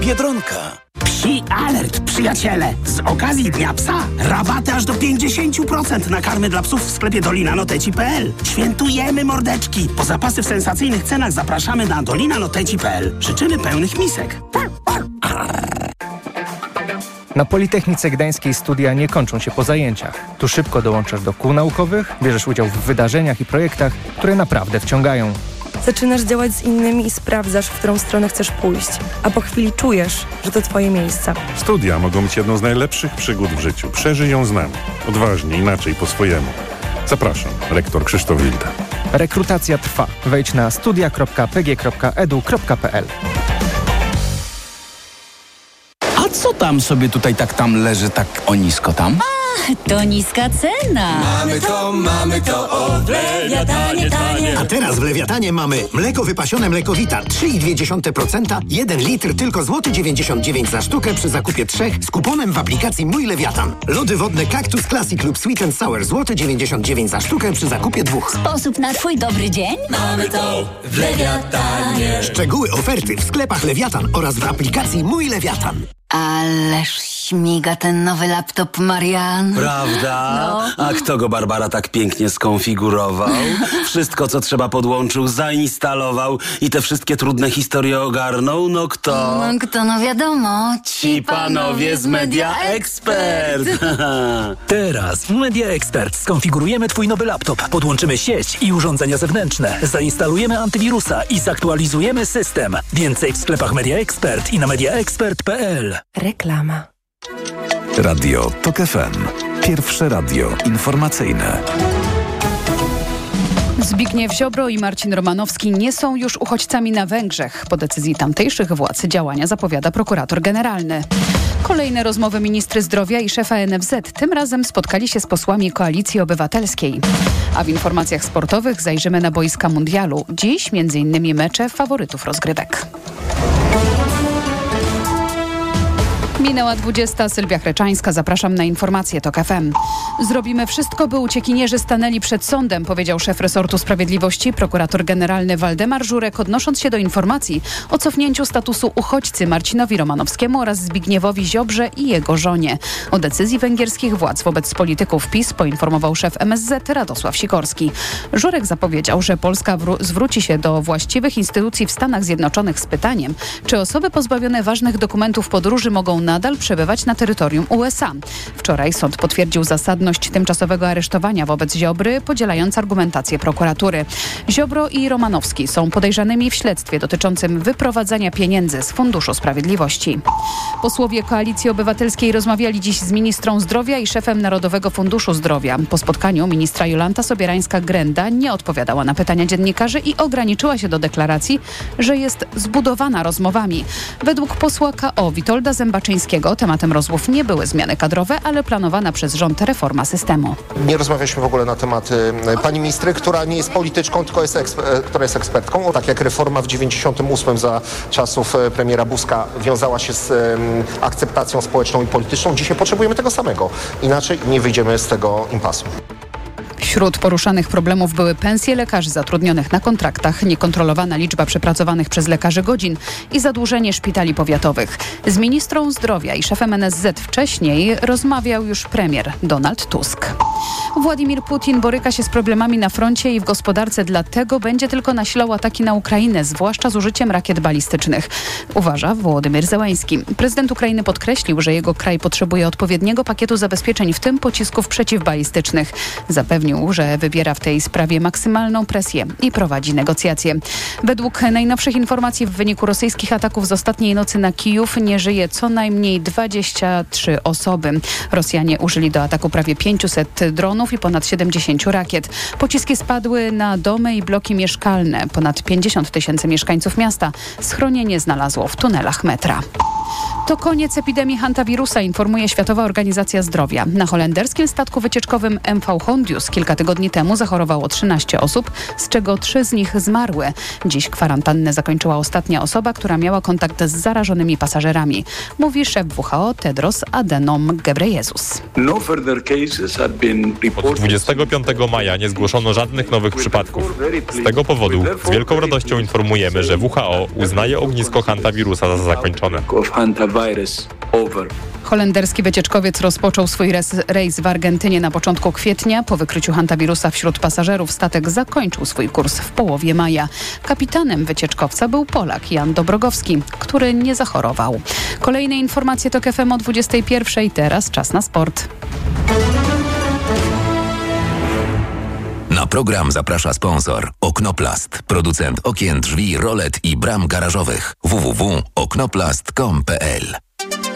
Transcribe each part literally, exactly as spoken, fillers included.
Biedronka. Psi Alert, przyjaciele! Z okazji Dnia Psa rabaty aż do pięćdziesiąt procent na karmy dla psów w sklepie dolina noteci kropka p l. Świętujemy mordeczki! Po zapasy w sensacyjnych cenach zapraszamy na dolina noteci kropka p l. Życzymy pełnych misek. Na Politechnice Gdańskiej studia nie kończą się po zajęciach. Tu szybko dołączasz do kół naukowych, bierzesz udział w wydarzeniach i projektach, które naprawdę wciągają. Zaczynasz działać z innymi i sprawdzasz, w którą stronę chcesz pójść. A po chwili czujesz, że to twoje miejsce. Studia mogą być jedną z najlepszych przygód w życiu. Przeżyj ją z nami. Odważnie, inaczej, po swojemu. Zapraszam, rektor Krzysztof Wilda. Rekrutacja trwa. Wejdź na studia kropka p g kropka e d u kropka p l. A co tam sobie tutaj tak tam leży tak o nisko tam? A, to niska cena. Mamy to, mamy to, o w Lewiatanie tanie. A teraz w Lewiatanie mamy mleko wypasione Mlekowita trzy i dwie dziesiąte procent, jeden litr tylko złoty dziewięćdziesiąt dziewięć za sztukę przy zakupie trzech z kuponem w aplikacji Mój Lewiatan. Lody wodne Cactus Classic lub Sweet and Sour złoty dziewięćdziesiąt dziewięć za sztukę przy zakupie dwóch. Sposób na twój dobry dzień? Mamy to w Lewiatanie. Szczegóły oferty w sklepach Lewiatan oraz w aplikacji Mój Lewiatan. Ależ śmiga ten nowy laptop, Marian. Prawda? No. A kto go, Barbara, tak pięknie skonfigurował? Wszystko, co trzeba, podłączył, zainstalował i te wszystkie trudne historie ogarnął? No kto? No kto, no wiadomo. Ci panowie z Media Expert. Teraz w Media Expert skonfigurujemy twój nowy laptop, podłączymy sieć i urządzenia zewnętrzne, zainstalujemy antywirusa i zaktualizujemy system. Więcej w sklepach Media Expert i na media expert kropka p l. Reklama. Radio Tok F M. Pierwsze radio informacyjne. Zbigniew Ziobro i Marcin Romanowski nie są już uchodźcami na Węgrzech. Po decyzji tamtejszych władz działania zapowiada prokurator generalny. Kolejne rozmowy ministry zdrowia i szefa N F Z. Tym razem spotkali się z posłami Koalicji Obywatelskiej. A w informacjach sportowych zajrzymy na boiska mundialu. Dziś między innymi mecze faworytów rozgrywek. Minęła dwudziesta. Sylwia Chreczańska. Zapraszam na informacje Tok F M. Zrobimy wszystko, by uciekinierzy stanęli przed sądem, powiedział szef resortu sprawiedliwości, prokurator generalny Waldemar Żurek, odnosząc się do informacji o cofnięciu statusu uchodźcy Marcinowi Romanowskiemu oraz Zbigniewowi Ziobrze i jego żonie. O decyzji węgierskich władz wobec polityków PiS poinformował szef M S Z Radosław Sikorski. Żurek zapowiedział, że Polska wró- zwróci się do właściwych instytucji w Stanach Zjednoczonych z pytaniem, czy osoby pozbawione ważnych dokumentów podróży mogą nadal przebywać na terytorium U S A. Wczoraj sąd potwierdził zasadność tymczasowego aresztowania wobec Ziobry, podzielając argumentację prokuratury. Ziobro i Romanowski są podejrzanymi w śledztwie dotyczącym wyprowadzania pieniędzy z Funduszu Sprawiedliwości. Posłowie Koalicji Obywatelskiej rozmawiali dziś z ministrą zdrowia i szefem Narodowego Funduszu Zdrowia. Po spotkaniu ministra Jolanta Sobierańska-Grenda nie odpowiadała na pytania dziennikarzy i ograniczyła się do deklaracji, że jest zbudowana rozmowami. Według posła K O Witolda Zębaczyńskiego tematem rozmów nie były zmiany kadrowe, ale planowana przez rząd reforma systemu. Nie rozmawialiśmy w ogóle na tematy pani ministry, która nie jest polityczką, tylko jest, eksper- która jest ekspertką. Tak jak reforma w dziewięćdziesiątym ósmym za czasów premiera Buzka wiązała się z um, akceptacją społeczną i polityczną, dzisiaj potrzebujemy tego samego. Inaczej nie wyjdziemy z tego impasu. Wśród poruszanych problemów były pensje lekarzy zatrudnionych na kontraktach, niekontrolowana liczba przepracowanych przez lekarzy godzin i zadłużenie szpitali powiatowych. Z ministrą zdrowia i szefem N S Z wcześniej rozmawiał już premier Donald Tusk. Władimir Putin boryka się z problemami na froncie i w gospodarce, dlatego będzie tylko nasilał ataki na Ukrainę, zwłaszcza z użyciem rakiet balistycznych, uważa Wołodymyr Zełański. Prezydent Ukrainy podkreślił, że jego kraj potrzebuje odpowiedniego pakietu zabezpieczeń, w tym pocisków przeciwbalistycznych. Zapewnił, że wybiera w tej sprawie maksymalną presję i prowadzi negocjacje. Według najnowszych informacji w wyniku rosyjskich ataków z ostatniej nocy na Kijów nie żyje co najmniej dwadzieścia trzy osoby. Rosjanie użyli do ataku prawie pięćset dronów i ponad siedemdziesiąt rakiet. Pociski spadły na domy i bloki mieszkalne. Ponad pięćdziesiąt tysięcy mieszkańców miasta schronienie znalazło w tunelach metra. To koniec epidemii hantawirusa, informuje Światowa Organizacja Zdrowia. Na holenderskim statku wycieczkowym M V Hondius kilka tygodni temu zachorowało trzynaście osób, z czego trzy z nich zmarły. Dziś kwarantannę zakończyła ostatnia osoba, która miała kontakt z zarażonymi pasażerami. Mówi szef W H O Tedros Adhanom Ghebreyesus. Od dwudziestego piątego maja nie zgłoszono żadnych nowych przypadków. Z tego powodu z wielką radością informujemy, że W H O uznaje ognisko hantawirusa za zakończone. Holenderski wycieczkowiec rozpoczął swój res, rejs w Argentynie na początku kwietnia. Po wykryciu hantawirusa wśród pasażerów statek zakończył swój kurs w połowie maja. Kapitanem wycieczkowca był Polak Jan Dobrogowski, który nie zachorował. Kolejne informacje to K F M o dwudziestej pierwszej. Teraz czas na sport. Na program zaprasza sponsor Oknoplast, producent okien, drzwi, rolet i bram garażowych. w w w kropka oknoplast kropka com kropka p l.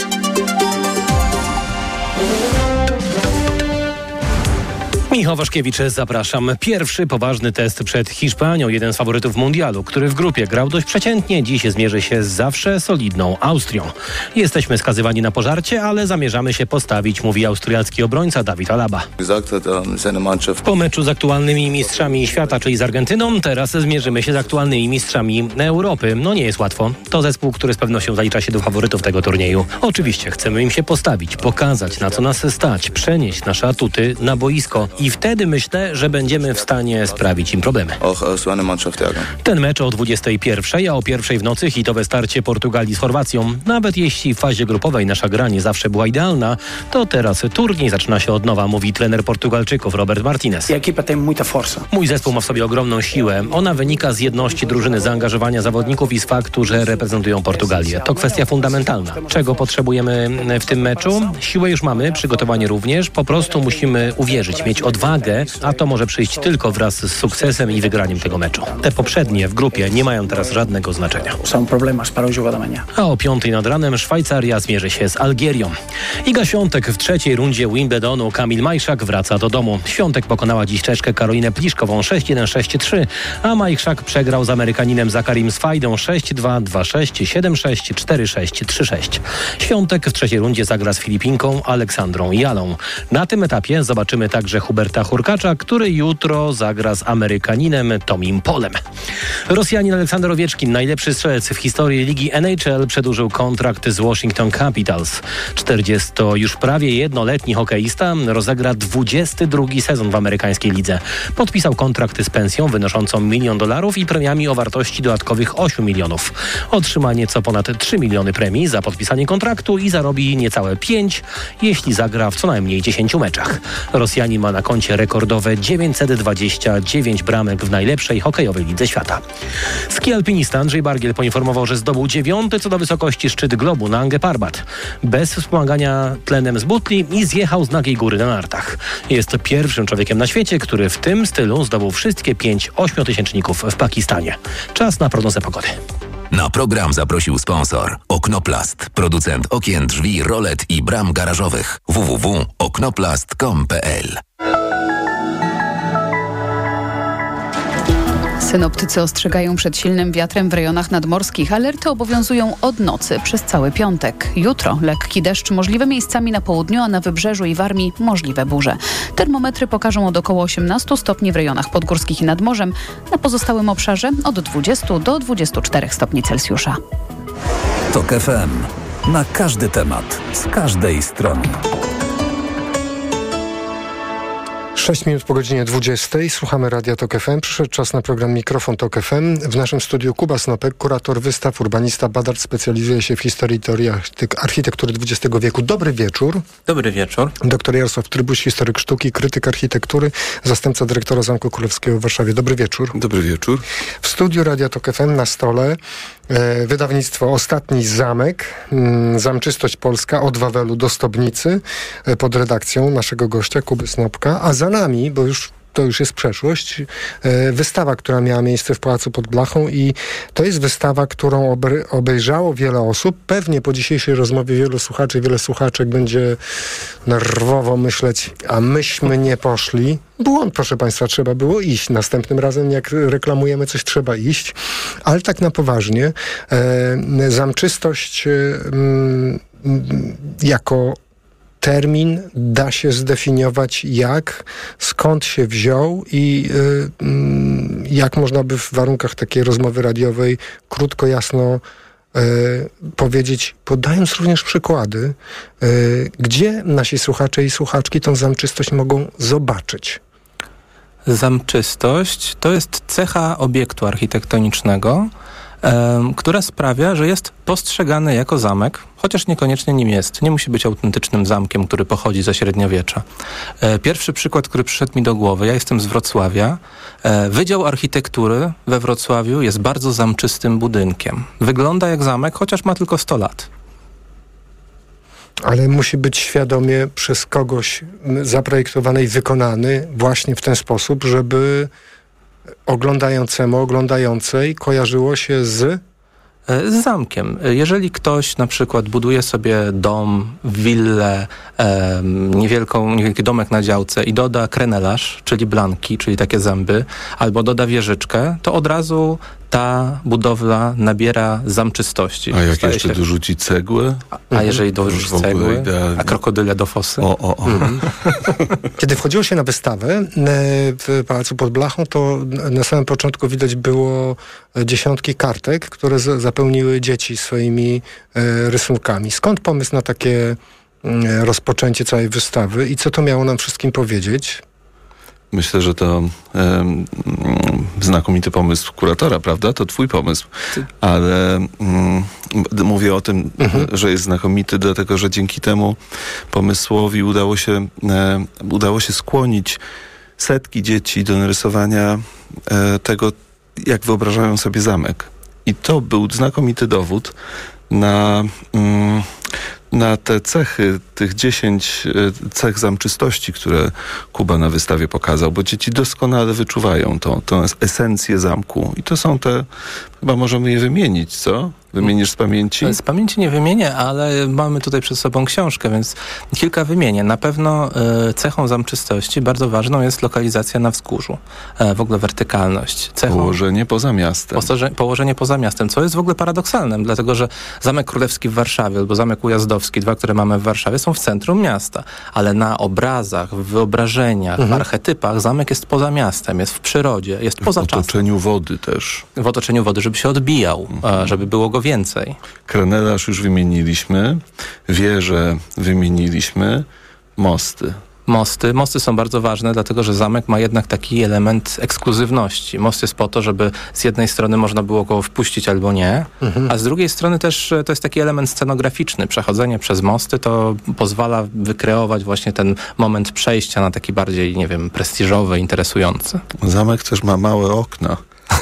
Michał Waszkiewicz, zapraszam. Pierwszy poważny test przed Hiszpanią. Jeden z faworytów mundialu, który w grupie grał dość przeciętnie, dziś zmierzy się z zawsze solidną Austrią. Jesteśmy skazywani na pożarcie, ale zamierzamy się postawić, mówi austriacki obrońca David Alaba. Po meczu z aktualnymi mistrzami świata, czyli z Argentyną, teraz zmierzymy się z aktualnymi mistrzami Europy. No nie jest łatwo. To zespół, który z pewnością zalicza się do faworytów tego turnieju. Oczywiście chcemy im się postawić, pokazać, na co nas stać, przenieść nasze atuty na boisko. I wtedy myślę, że będziemy w stanie sprawić im problemy. Ten mecz o dwudziestej pierwszej, a o pierwszej w nocy hitowe starcie Portugalii z Chorwacją. Nawet jeśli w fazie grupowej nasza gra nie zawsze była idealna, to teraz turniej zaczyna się od nowa, mówi trener Portugalczyków Robert Martinez. Mój zespół ma w sobie ogromną siłę. Ona wynika z jedności drużyny, zaangażowania zawodników i z faktu, że reprezentują Portugalię. To kwestia fundamentalna. Czego potrzebujemy w tym meczu? Siłę już mamy, przygotowanie również. Po prostu musimy uwierzyć, mieć odwagę, a to może przyjść tylko wraz z sukcesem i wygraniem tego meczu. Te poprzednie w grupie nie mają teraz żadnego znaczenia. A o piątej nad ranem Szwajcaria zmierzy się z Algierią. Iga Świątek w trzeciej rundzie Wimbledonu. Kamil Majszak wraca do domu. Świątek pokonała dziś Czeszkę Karolinę Pliszkową sześć jeden sześć trzy, a Majszak przegrał z Amerykaninem Zakarim Swajdą sześć dwa, dwa sześć, siedem sześć, cztery sześć, trzy sześć. Świątek w trzeciej rundzie zagra z Filipinką Aleksandrą Jalą. Na tym etapie zobaczymy także Huberta Hurkacza, który jutro zagra z Amerykaninem Tomim Polem. Rosjanin Aleksander Owieczkin, najlepszy strzelec w historii ligi N H L, przedłużył kontrakt z Washington Capitals. czterdziesto już prawie jednoletni hokeista rozegra dwudziesty drugi sezon w amerykańskiej lidze. Podpisał kontrakt z pensją wynoszącą milion dolarów i premiami o wartości dodatkowych osiem milionów. Otrzyma nieco ponad trzy miliony premii za podpisanie kontraktu i zarobi niecałe pięć, jeśli zagra w co najmniej dziesięciu meczach. Rosjanin ma na koncie rekordowe dziewięćset dwadzieścia dziewięć bramek w najlepszej hokejowej lidze świata. Ski alpinista Andrzej Bargiel poinformował, że zdobył dziewiąty co do wysokości szczyt globu na Angę Parbat. Bez wspomagania tlenem z butli i zjechał z nagiej góry na nartach. Jest pierwszym człowiekiem na świecie, który w tym stylu zdobył wszystkie pięć ośmiotysięczników w Pakistanie. Czas na prognozę pogody. Na program zaprosił sponsor Oknoplast, producent okien, drzwi, rolet i bram garażowych. w w w kropka oknoplast kropka com kropka p l. Synoptycy ostrzegają przed silnym wiatrem w rejonach nadmorskich. Alerty obowiązują od nocy przez cały piątek. Jutro lekki deszcz możliwy miejscami na południu, a na wybrzeżu i Warmii możliwe burze. Termometry pokażą od około osiemnastu stopni w rejonach podgórskich i nad morzem. Na pozostałym obszarze od dwudziestu do dwudziestu czterech stopni Celsjusza. TOK F M. Na każdy temat, z każdej strony. sześć minut po godzinie dwudziestej. Słuchamy Radia TOK F M. Przyszedł czas na program Mikrofon TOK F M. W naszym studiu Kuba Snopek, kurator wystaw, urbanista, badacz, specjalizuje się w historii i teorii architektury dwudziestego wieku. Dobry wieczór. Dobry wieczór. Doktor Jarosław Trybuś, historyk sztuki, krytyk architektury, zastępca dyrektora Zamku Królewskiego w Warszawie. Dobry wieczór. Dobry wieczór. W studiu Radia TOK F M na stole e, wydawnictwo Ostatni Zamek, m, Zamczystość Polska od Wawelu do Stobnicy, e, pod redakcją naszego gościa Kuby Snopka, a za nami, bo już to już jest przeszłość. E, wystawa, która miała miejsce w Pałacu pod Blachą i to jest wystawa, którą obry, obejrzało wiele osób. Pewnie po dzisiejszej rozmowie wielu słuchaczy, wiele słuchaczek będzie nerwowo myśleć, a myśmy nie poszli. Błąd, proszę Państwa, trzeba było iść. Następnym razem, jak reklamujemy coś, trzeba iść. Ale tak na poważnie, e, zamczystość e, m, jako termin da się zdefiniować jak, skąd się wziął i y, y, jak można by w warunkach takiej rozmowy radiowej krótko, jasno y, powiedzieć, podając również przykłady, y, gdzie nasi słuchacze i słuchaczki tą zamczystość mogą zobaczyć. Zamczystość to jest cecha obiektu architektonicznego, która sprawia, że jest postrzegany jako zamek, chociaż niekoniecznie nim jest. Nie musi być autentycznym zamkiem, który pochodzi ze średniowiecza. Pierwszy przykład, który przyszedł mi do głowy, ja jestem z Wrocławia. Wydział Architektury we Wrocławiu jest bardzo zamczystym budynkiem. Wygląda jak zamek, chociaż ma tylko sto lat. Ale musi być świadomie przez kogoś zaprojektowany i wykonany właśnie w ten sposób, żeby oglądającemu, oglądającej kojarzyło się z... Z zamkiem. Jeżeli ktoś na przykład buduje sobie dom, willę, e, niewielką, niewielki domek na działce i doda krenelarz, czyli blanki, czyli takie zęby, albo doda wieżyczkę, to od razu ta budowla nabiera zamczystości. A jak Staje jeszcze się... dorzuci cegłę? A jeżeli dorzuci cegły, a krokodyle do fosy? O, o, o. Mhm. Kiedy wchodziło się na wystawę w Pałacu pod Blachą, to na samym początku widać było dziesiątki kartek, które zapełniły dzieci swoimi rysunkami. Skąd pomysł na takie rozpoczęcie całej wystawy i co to miało nam wszystkim powiedzieć? Myślę, że to um, znakomity pomysł kuratora, prawda? To twój pomysł. Ale um, mówię o tym, mhm. że jest znakomity, dlatego że dzięki temu pomysłowi udało się, e, udało się skłonić setki dzieci do narysowania e, tego, jak wyobrażają sobie zamek. I to był znakomity dowód na... Um, na te cechy, tych dziesięć cech zamczystości, które Kuba na wystawie pokazał, bo dzieci doskonale wyczuwają to, tą esencję zamku. I to są te, chyba możemy je wymienić, co? Wymienisz z pamięci? Z pamięci nie wymienię, ale mamy tutaj przed sobą książkę, więc kilka wymienię. Na pewno y, cechą zamczystości bardzo ważną jest lokalizacja na wzgórzu. Y, w ogóle wertykalność. Cechą, położenie poza miastem. Położenie, położenie poza miastem, co jest w ogóle paradoksalne, dlatego że Zamek Królewski w Warszawie albo Zamek Ujazdowski, dwa, które mamy w Warszawie, są w centrum miasta. Ale na obrazach, w wyobrażeniach, mhm. w archetypach zamek jest poza miastem, jest w przyrodzie, jest poza czasem. W otoczeniu wody też. W otoczeniu wody, żeby się odbijał, mhm. żeby było go więcej. Krenelarz już wymieniliśmy, wieże wymieniliśmy, mosty. Mosty. Mosty są bardzo ważne, dlatego że zamek ma jednak taki element ekskluzywności. Most jest po to, żeby z jednej strony można było go wpuścić albo nie, mhm. a z drugiej strony też to jest taki element scenograficzny. Przechodzenie przez mosty to pozwala wykreować właśnie ten moment przejścia na taki bardziej, nie wiem, prestiżowy, interesujący. Zamek też ma małe okna.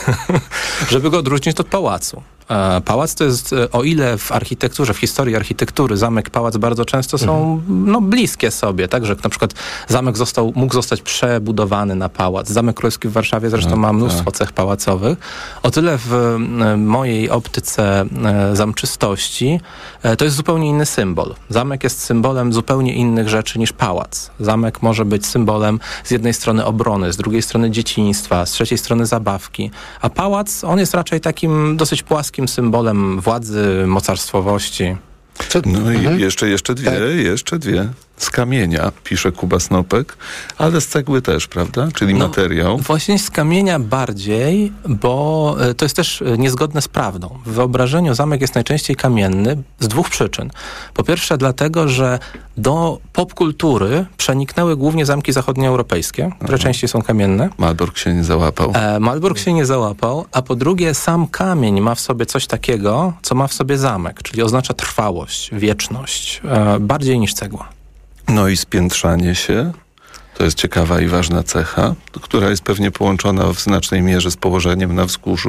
Żeby go odróżnić od pałacu. Pałac to jest, o ile w architekturze, w historii architektury zamek, pałac bardzo często są mhm. no, bliskie sobie, tak, że na przykład zamek został, mógł zostać przebudowany na pałac. Zamek Królewski w Warszawie zresztą no, ma mnóstwo tak. cech pałacowych. O tyle w mojej optyce zamczystości to jest zupełnie inny symbol. Zamek jest symbolem zupełnie innych rzeczy niż pałac. Zamek może być symbolem z jednej strony obrony, z drugiej strony dzieciństwa, z trzeciej strony zabawki, a pałac, on jest raczej takim dosyć płaskim symbolem władzy, mocarstwowości. Co? No i mhm. jeszcze, jeszcze dwie, tak. jeszcze dwie. Z kamienia, pisze Kuba Snopek, ale z cegły też, prawda? Czyli no, materiał. Właśnie z kamienia bardziej, bo to jest też niezgodne z prawdą. W wyobrażeniu zamek jest najczęściej kamienny z dwóch przyczyn. Po pierwsze dlatego, że do popkultury przeniknęły głównie zamki zachodnioeuropejskie, które Aha. częściej są kamienne. Malbork się nie załapał. E, Malbork się nie załapał, a po drugie sam kamień ma w sobie coś takiego, co ma w sobie zamek, czyli oznacza trwałość, wieczność, e, bardziej niż cegła. No i spiętrzanie się, to jest ciekawa i ważna cecha, która jest pewnie połączona w znacznej mierze z położeniem na wzgórzu.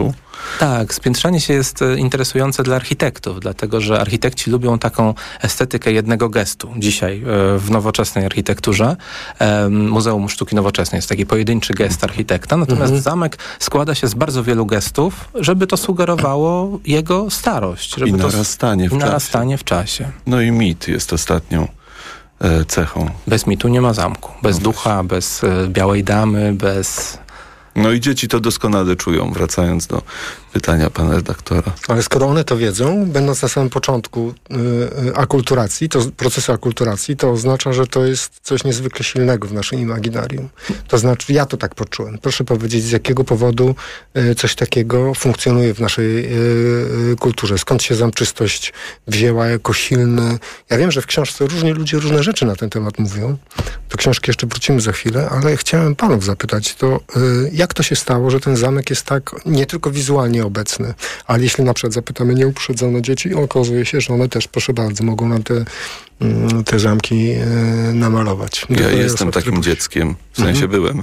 Tak, spiętrzanie się jest interesujące dla architektów, dlatego że architekci lubią taką estetykę jednego gestu dzisiaj w nowoczesnej architekturze. Muzeum Sztuki Nowoczesnej jest taki pojedynczy gest architekta, natomiast mhm. zamek składa się z bardzo wielu gestów, żeby to sugerowało jego starość. Żeby I to narastanie w czasie. narastanie w czasie. No i mit jest ostatnią e, cechą. Bez mitu nie ma zamku. Bez no ducha, bez e, białej damy, bez... No i dzieci to doskonale czują, wracając do pytania pana redaktora. Ale skoro one to wiedzą, będąc na samym początku y, akulturacji, to procesu akulturacji, to oznacza, że to jest coś niezwykle silnego w naszym imaginarium. To znaczy, ja to tak poczułem. Proszę powiedzieć, z jakiego powodu y, coś takiego funkcjonuje w naszej y, kulturze. Skąd się zamczystość wzięła jako silny... Ja wiem, że w książce różni ludzie różne rzeczy na ten temat mówią. Do książki jeszcze wrócimy za chwilę, ale chciałem panów zapytać, to y, jak to się stało, że ten zamek jest tak nie tylko wizualnie obecny, ale jeśli na przykład zapytamy nieuprzedzone dzieci, okazuje się, że one też, proszę bardzo, mogą nam te, te zamki e, namalować. Ja jestem takim który... dzieckiem, w sensie mhm. byłem.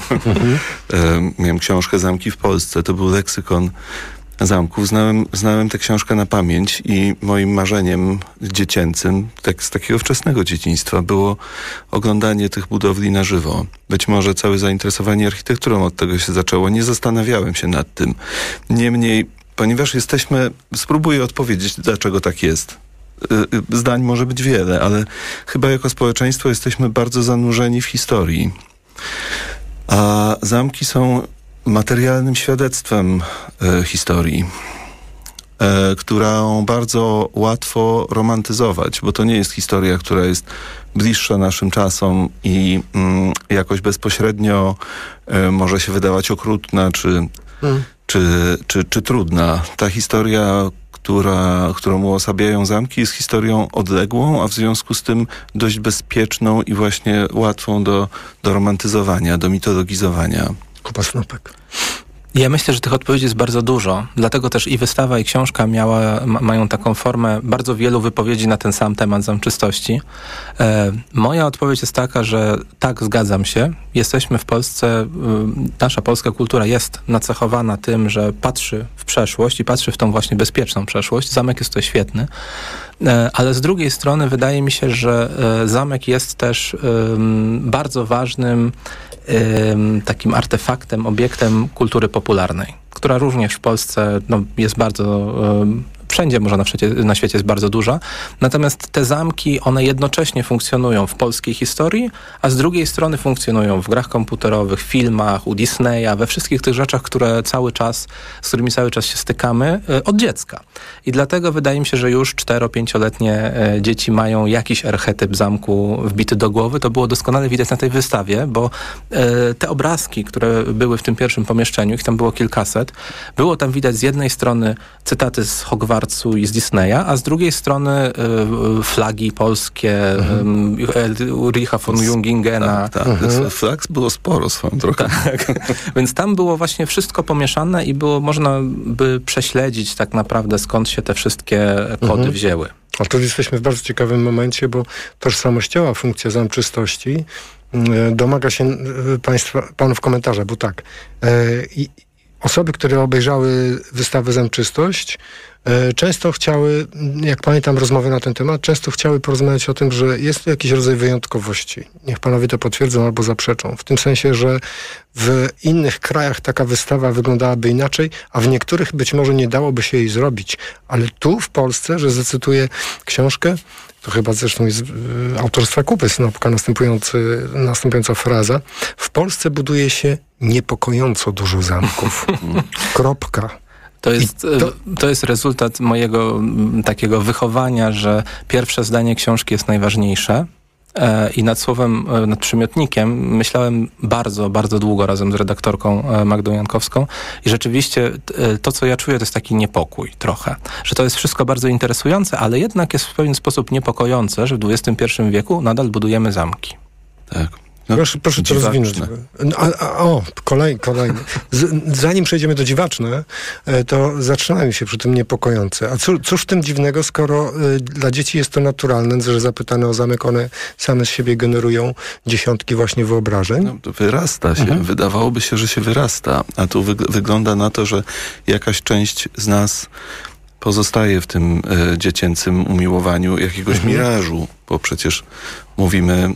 e, miałem książkę Zamki w Polsce, to był leksykon zamków. Znałem, znałem tę książkę na pamięć i moim marzeniem dziecięcym, tak z takiego wczesnego dzieciństwa, było oglądanie tych budowli na żywo. Być może całe zainteresowanie architekturą od tego się zaczęło. Nie zastanawiałem się nad tym. Niemniej, ponieważ jesteśmy... Spróbuję odpowiedzieć, dlaczego tak jest. Zdań może być wiele, ale chyba jako społeczeństwo jesteśmy bardzo zanurzeni w historii. A zamki są materialnym świadectwem e, historii, e, którą bardzo łatwo romantyzować, bo to nie jest historia, która jest bliższa naszym czasom i mm, jakoś bezpośrednio e, może się wydawać okrutna czy, hmm. czy, czy, czy trudna. Ta historia, która, którą uosabiają zamki, jest historią odległą, a w związku z tym dość bezpieczną i właśnie łatwą do, do romantyzowania, do mitologizowania. Kuba Snopek. Ja myślę, że tych odpowiedzi jest bardzo dużo. Dlatego też i wystawa, i książka miała, ma, mają taką formę bardzo wielu wypowiedzi na ten sam temat zamczystości. E, moja odpowiedź jest taka, że tak, zgadzam się. Jesteśmy w Polsce, y, nasza polska kultura jest nacechowana tym, że patrzy w przeszłość i patrzy w tą właśnie bezpieczną przeszłość. Zamek jest tutaj świetny. E, ale z drugiej strony wydaje mi się, że e, zamek jest też y, bardzo ważnym takim artefaktem, obiektem kultury popularnej, która również w Polsce no, jest bardzo... Wszędzie może na świecie, na świecie jest bardzo duża. Natomiast te zamki, one jednocześnie funkcjonują w polskiej historii, a z drugiej strony funkcjonują w grach komputerowych, filmach, u Disneya, we wszystkich tych rzeczach, które cały czas, z którymi cały czas się stykamy od dziecka. I dlatego wydaje mi się, że już cztero-pięcioletnie dzieci mają jakiś archetyp zamku wbity do głowy. To było doskonale widać na tej wystawie, bo te obrazki, które były w tym pierwszym pomieszczeniu, ich tam było kilkaset, było tam widać z jednej strony cytaty z Hogwartsu i z Disneya, a z drugiej strony y, flagi polskie, mhm. y, Ulricha von Jungingena. Tak, tak. Mhm. Flag było sporo swoją drogą. Tak. Więc tam było właśnie wszystko pomieszane i było można by prześledzić tak naprawdę, skąd się te wszystkie kody mhm. wzięły. A tu jesteśmy w bardzo ciekawym momencie, bo tożsamościowa funkcja zamczystości domaga się państwa, panów komentarza, bo tak, i osoby, które obejrzały wystawę Zamczystość, często chciały, jak pamiętam rozmowy na ten temat, często chciały porozmawiać o tym, że jest tu jakiś rodzaj wyjątkowości. Niech panowie to potwierdzą albo zaprzeczą. W tym sensie, że w innych krajach taka wystawa wyglądałaby inaczej, a w niektórych być może nie dałoby się jej zrobić. Ale tu w Polsce, że zacytuję książkę, to chyba zresztą jest y, autorstwa Kuby Snopka, następujący, następująca fraza. W Polsce buduje się niepokojąco dużo zamków. Kropka. To jest, to... to jest rezultat mojego m, takiego wychowania, że pierwsze zdanie książki jest najważniejsze. E, I nad słowem, e, nad przymiotnikiem myślałem bardzo, bardzo długo razem z redaktorką e, Magdą Jankowską i rzeczywiście e, to, co ja czuję, to jest taki niepokój trochę. Że to jest wszystko bardzo interesujące, ale jednak jest w pewien sposób niepokojące, że w dwudziestym pierwszym wieku nadal budujemy zamki. Tak. No, proszę proszę to rozwinąć. No, a, a, o, kolej, kolejny. Z, zanim przejdziemy do dziwaczne, to zaczynamy się przy tym niepokojące. A cóż, cóż w tym dziwnego, skoro y, dla dzieci jest to naturalne, że zapytane o zamek, one same z siebie generują dziesiątki właśnie wyobrażeń? No, to wyrasta się. Mhm. Wydawałoby się, że się wyrasta. A tu wyg- wygląda na to, że jakaś część z nas pozostaje w tym e, dziecięcym umiłowaniu jakiegoś mhm. mirażu, bo przecież mówimy e,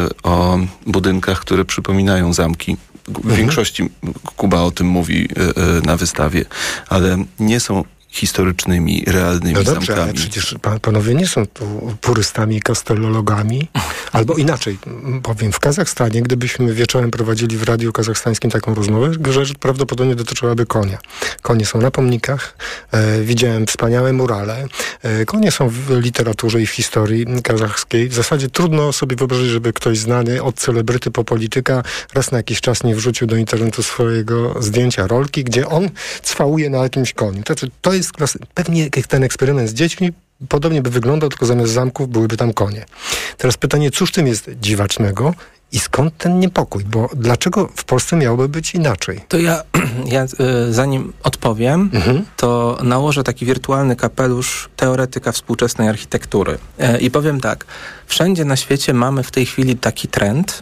o budynkach, które przypominają zamki. W mhm. większości Kuba o tym mówi e, e, na wystawie, ale nie są historycznymi, realnymi no dobrze, zamkami. Ale przecież pan, panowie nie są tu purystami, kastellologami. Albo inaczej, powiem, w Kazachstanie, gdybyśmy wieczorem prowadzili w radiu kazachstańskim taką rozmowę, rzecz prawdopodobnie dotyczyłaby konia. Konie są na pomnikach, e, widziałem wspaniałe murale. E, konie są w literaturze i w historii kazachskiej. W zasadzie trudno sobie wyobrazić, żeby ktoś znany od celebryty po polityka raz na jakiś czas nie wrzucił do internetu swojego zdjęcia rolki, gdzie on cwałuje na jakimś koniu. To, to jest klasy... Pewnie ten eksperyment z dziećmi podobnie by wyglądał, tylko zamiast zamków byłyby tam konie. Teraz pytanie, cóż w tym jest dziwacznego i skąd ten niepokój? Bo dlaczego w Polsce miałoby być inaczej? To ja, ja zanim odpowiem, mhm. to nałożę taki wirtualny kapelusz teoretyka współczesnej architektury. I powiem tak, wszędzie na świecie mamy w tej chwili taki trend,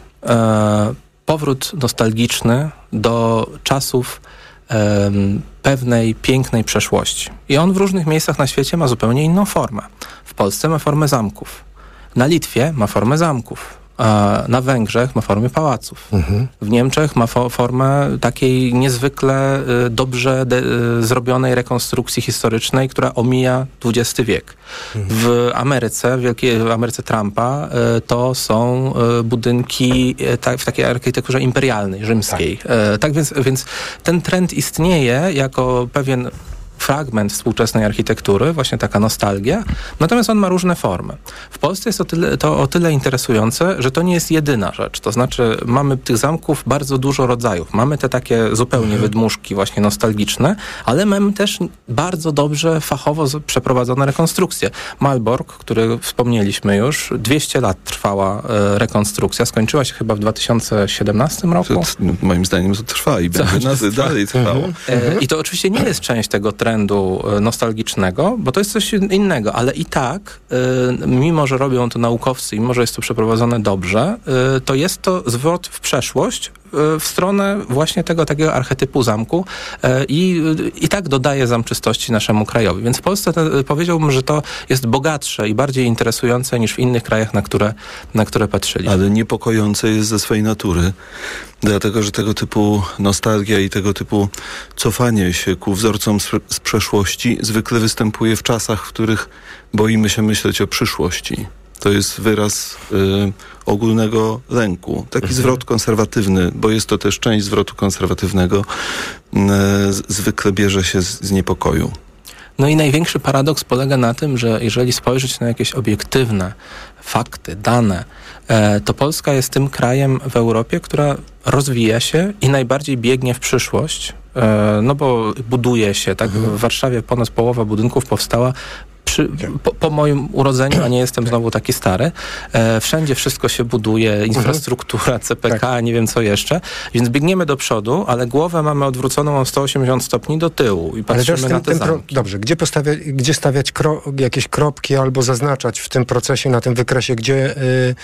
e, powrót nostalgiczny do czasów e, pewnej pięknej przeszłości. I on w różnych miejscach na świecie ma zupełnie inną formę. W Polsce ma formę zamków. Na Litwie ma formę zamków. Na Węgrzech ma formę pałaców. Mhm. W Niemczech ma fo- formę takiej niezwykle y, dobrze de- y, zrobionej rekonstrukcji historycznej, która omija dwudziesty wiek. Mhm. W Ameryce, w, wielkiej, w Ameryce Trumpa y, to są y, budynki y, ta, w takiej architekturze imperialnej, rzymskiej. Tak, y, tak więc, więc ten trend istnieje jako pewien fragment współczesnej architektury, właśnie taka nostalgia, natomiast on ma różne formy. W Polsce jest to, tyle, to o tyle interesujące, że to nie jest jedyna rzecz. To znaczy mamy tych zamków bardzo dużo rodzajów. Mamy te takie zupełnie mhm. wydmuszki właśnie nostalgiczne, ale mamy też bardzo dobrze fachowo przeprowadzone rekonstrukcje. Malbork, który wspomnieliśmy już, dwieście lat trwała e, rekonstrukcja, skończyła się chyba w dwa tysiące siedemnastym roku. To, moim zdaniem to trwa i będzie dalej trwało. E, I to oczywiście nie jest część tego trendu nostalgicznego, bo to jest coś innego, ale i tak, y, mimo że robią to naukowcy i mimo że jest to przeprowadzone dobrze, y, to jest to zwrot w przeszłość, y, w stronę właśnie tego takiego archetypu zamku y, i, i tak dodaje zamczystości naszemu krajowi. Więc w Polsce te, powiedziałbym, że to jest bogatsze i bardziej interesujące niż w innych krajach, na które, na które patrzyli. Ale niepokojące jest ze swojej natury, dlatego że tego typu nostalgia i tego typu cofanie się ku wzorcom z, z przeszłości zwykle występuje w czasach, w których boimy się myśleć o przyszłości. To jest wyraz y, ogólnego lęku. Taki mhm. zwrot konserwatywny, bo jest to też część zwrotu konserwatywnego, y, zwykle bierze się z, z niepokoju. No i największy paradoks polega na tym, że jeżeli spojrzeć na jakieś obiektywne fakty, dane, e, to Polska jest tym krajem w Europie, która rozwija się i najbardziej biegnie w przyszłość, e, no bo buduje się, tak? Mhm. W Warszawie ponad połowa budynków powstała Przy, po, po moim urodzeniu, a nie jestem znowu taki stary, e, wszędzie wszystko się buduje, infrastruktura, C P K, tak. nie wiem co jeszcze, więc biegniemy do przodu, ale głowę mamy odwróconą o sto osiemdziesiąt stopni do tyłu i patrzymy ten, na te zamki. Pro, dobrze, gdzie, postawia, gdzie stawiać kro, jakieś kropki albo zaznaczać w tym procesie, na tym wykresie, gdzie... Yy,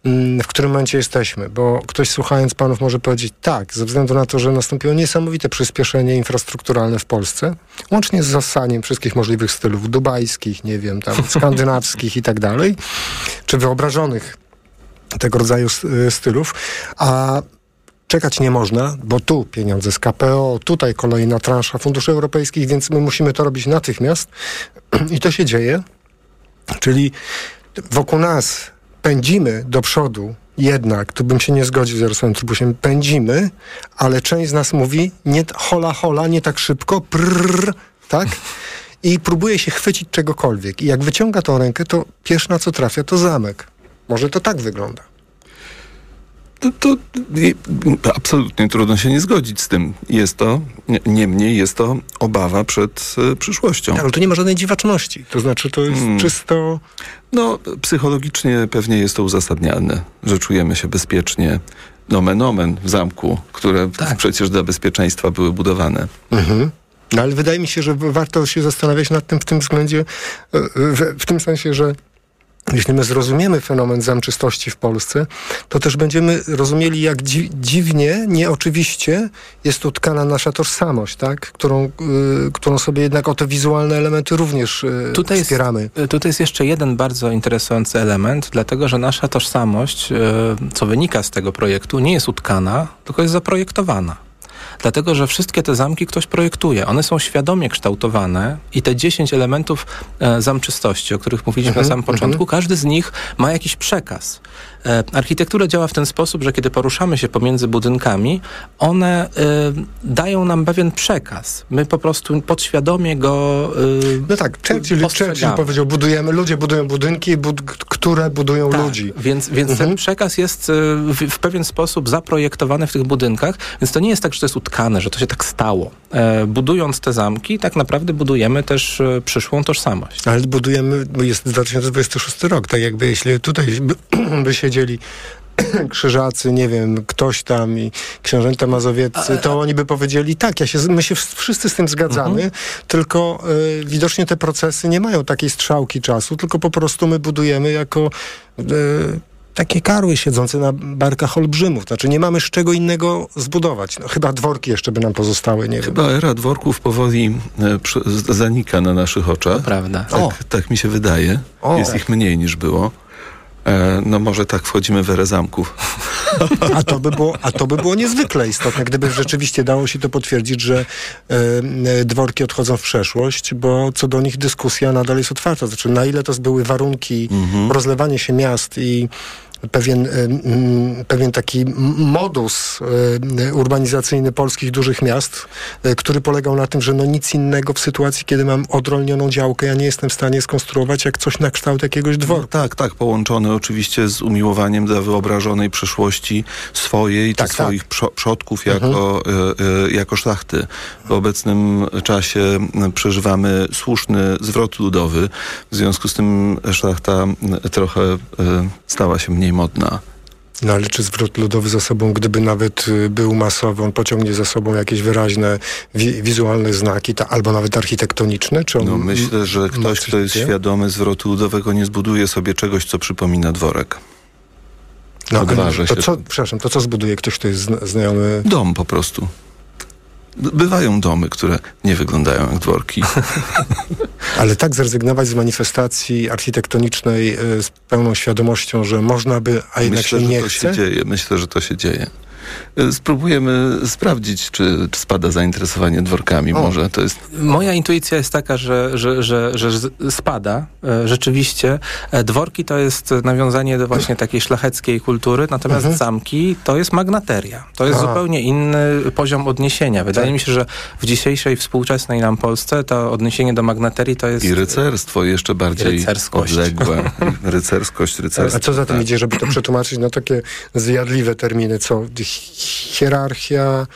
w którym momencie jesteśmy, bo ktoś słuchając panów może powiedzieć tak, ze względu na to, że nastąpiło niesamowite przyspieszenie infrastrukturalne w Polsce, łącznie z zasaniem wszystkich możliwych stylów dubajskich, nie wiem, tam skandynawskich i tak dalej, czy wyobrażonych tego rodzaju stylów, a czekać nie można, bo tu pieniądze z K P O, tutaj kolejna transza funduszy europejskich, więc my musimy to robić natychmiast i to się dzieje, czyli wokół nas pędzimy do przodu, jednak, tu bym się nie zgodził z Jarosławem Trybusiem, pędzimy, ale część z nas mówi, nie hola, hola, nie tak szybko, prrr, tak? I próbuje się chwycić czegokolwiek. I jak wyciąga tą rękę, to pierwsze na co trafia, to zamek. Może to tak wygląda. To, to, to absolutnie trudno się nie zgodzić z tym. Jest to, niemniej jest to obawa przed y, przyszłością. Tak, ale to nie ma żadnej dziwaczności. To znaczy, to jest hmm. czysto... No, psychologicznie pewnie jest to uzasadnialne, że czujemy się bezpiecznie nomen omen w zamku, które tak. przecież dla bezpieczeństwa były budowane. Mhm. No ale wydaje mi się, że warto się zastanawiać nad tym w tym względzie, w, w tym sensie, że jeśli my zrozumiemy fenomen zamczystości w Polsce, to też będziemy rozumieli, jak dzi- dziwnie, nieoczywiście jest utkana nasza tożsamość, tak? którą, y, którą sobie jednak o te wizualne elementy również y, tutaj wspieramy. Jest, tutaj jest jeszcze jeden bardzo interesujący element, dlatego że nasza tożsamość, y, co wynika z tego projektu, nie jest utkana, tylko jest zaprojektowana. Dlatego, że wszystkie te zamki ktoś projektuje. One są świadomie kształtowane i te dziesięć elementów e, zamczystości, o których mówiliśmy mm-hmm, na samym początku, mm-hmm. każdy z nich ma jakiś przekaz. E, architektura działa w ten sposób, że kiedy poruszamy się pomiędzy budynkami, one e, dają nam pewien przekaz. My po prostu podświadomie go e, No tak, Churchill, Churchill powiedział, budujemy, ludzie budują budynki, bud- które budują tak, ludzi. Więc, więc mm-hmm. ten przekaz jest w, w pewien sposób zaprojektowany w tych budynkach, więc to nie jest tak, że to jest utkane, że to się tak stało. E, budując te zamki, tak naprawdę budujemy też e, przyszłą tożsamość. Ale budujemy, jest dwa tysiące dwudziesty szósty rok, tak jakby jeśli tutaj by, by siedzieli Krzyżacy, nie wiem, ktoś tam i książęta mazowieccy, a, a, to oni by powiedzieli, tak, ja się, my się wszyscy z tym zgadzamy, uh-huh. tylko y, widocznie te procesy nie mają takiej strzałki czasu, tylko po prostu my budujemy jako y, takie karły siedzące na barkach olbrzymów. Znaczy nie mamy z czego innego zbudować. No, chyba dworki jeszcze by nam pozostały, nie Chyba wiem. era dworków powoli e, przy, zanika na naszych oczach. To prawda. Tak, tak mi się wydaje. O. Jest ich mniej niż było. E, no może tak wchodzimy w erę zamków. A to by było, a to by było niezwykle istotne, gdyby rzeczywiście dało się to potwierdzić, że e, dworki odchodzą w przeszłość, bo co do nich dyskusja nadal jest otwarta. Znaczy na ile to były warunki mhm. rozlewania się miast i pewien, y, pewien taki modus y, urbanizacyjny polskich dużych miast, y, który polegał na tym, że no nic innego w sytuacji, kiedy mam odrolnioną działkę, ja nie jestem w stanie skonstruować jak coś na kształt jakiegoś dworka. No, tak, tak, połączone oczywiście z umiłowaniem dla wyobrażonej przeszłości swojej, tak, czy tak. swoich przo- przodków jako, mhm. y, y, jako szlachty. W obecnym czasie przeżywamy słuszny zwrot ludowy, w związku z tym szlachta trochę y, stała się mniej modna. No ale czy zwrot ludowy za sobą, gdyby nawet był masowy, on pociągnie za sobą jakieś wyraźne wi- wizualne znaki, ta, albo nawet architektoniczne? Czy on no myślę, że ktoś, kto jest świadomy zwrotu ludowego, nie zbuduje sobie czegoś, co przypomina dworek. No, Odważę to się. Co, przepraszam, to co zbuduje ktoś, kto jest zna- znajomy? Dom po prostu. Bywają domy, które nie wyglądają jak dworki. Ale tak zrezygnować z manifestacji architektonicznej y, z pełną świadomością, że można by, a jednak Myślę, się nie że to chce? Się dzieje. Myślę, że to się dzieje. Spróbujemy sprawdzić, czy, czy spada zainteresowanie dworkami. O. Może to jest... Moja intuicja jest taka, że, że, że, że spada. Rzeczywiście. Dworki to jest nawiązanie do właśnie takiej szlacheckiej kultury, natomiast mhm. zamki to jest magnateria. To jest A. zupełnie inny poziom odniesienia. Wydaje tak. mi się, że w dzisiejszej współczesnej nam Polsce to odniesienie do magnaterii to jest... I rycerstwo jeszcze bardziej rycerskość. odległe. Rycerskość, rycerstwo. A co za tym idzie, żeby to przetłumaczyć na takie zjadliwe terminy, co hierarchia,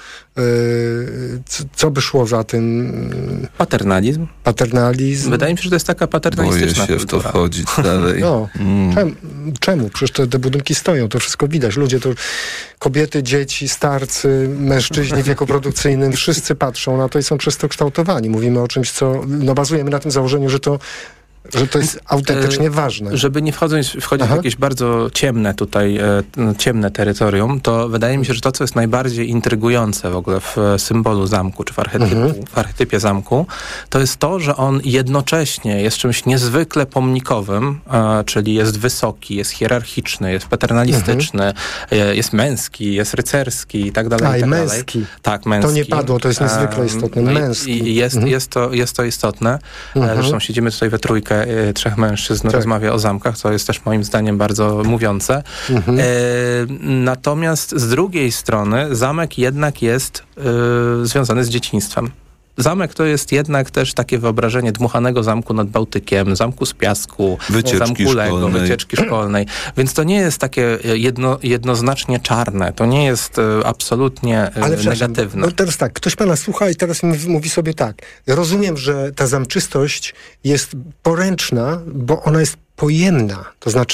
yy, co, co by szło za tym? Paternalizm. Paternalizm. Wydaje mi się, że to jest taka paternalistyczna Boję się kultura. w to wchodzić dalej. No, mm. czemu? czemu? Przecież te, te budynki stoją, to wszystko widać. Ludzie to, kobiety, dzieci, starcy, mężczyźni w wieku produkcyjnym, wszyscy patrzą na to i są przez to kształtowani. Mówimy o czymś, co, no bazujemy na tym założeniu, że to Że to jest autentycznie e, ważne. Żeby nie wchodzić, wchodzić w jakieś bardzo ciemne tutaj, e, ciemne terytorium, to wydaje mi się, że to, co jest najbardziej intrygujące w ogóle w symbolu zamku, czy w, archetypie, mhm. w archetypie zamku, to jest to, że on jednocześnie jest czymś niezwykle pomnikowym, e, czyli jest wysoki, jest hierarchiczny, jest paternalistyczny, mhm. e, jest męski, jest rycerski i tak dalej. A, i tak męski. Dalej. Tak, męski. To nie padło, to jest niezwykle istotne. Męski. I jest, mhm. jest, to, jest to istotne. Mhm. Zresztą siedzimy tutaj we trójkę trzech mężczyzn tak. rozmawia o zamkach, co jest też moim zdaniem bardzo mówiące. Mhm. E, natomiast z drugiej strony zamek jednak jest e, związany z dzieciństwem. Zamek to jest jednak też takie wyobrażenie dmuchanego zamku nad Bałtykiem, zamku z piasku, wycieczki zamku Lego, szkolnej. wycieczki szkolnej. Więc to nie jest takie jedno, jednoznacznie czarne. To nie jest e, absolutnie e, Ale negatywne. No teraz tak, ktoś pana słucha i teraz mówi, mówi sobie tak. Rozumiem, że ta zamczystość jest poręczna, bo ona jest pojemna. To znaczy tak.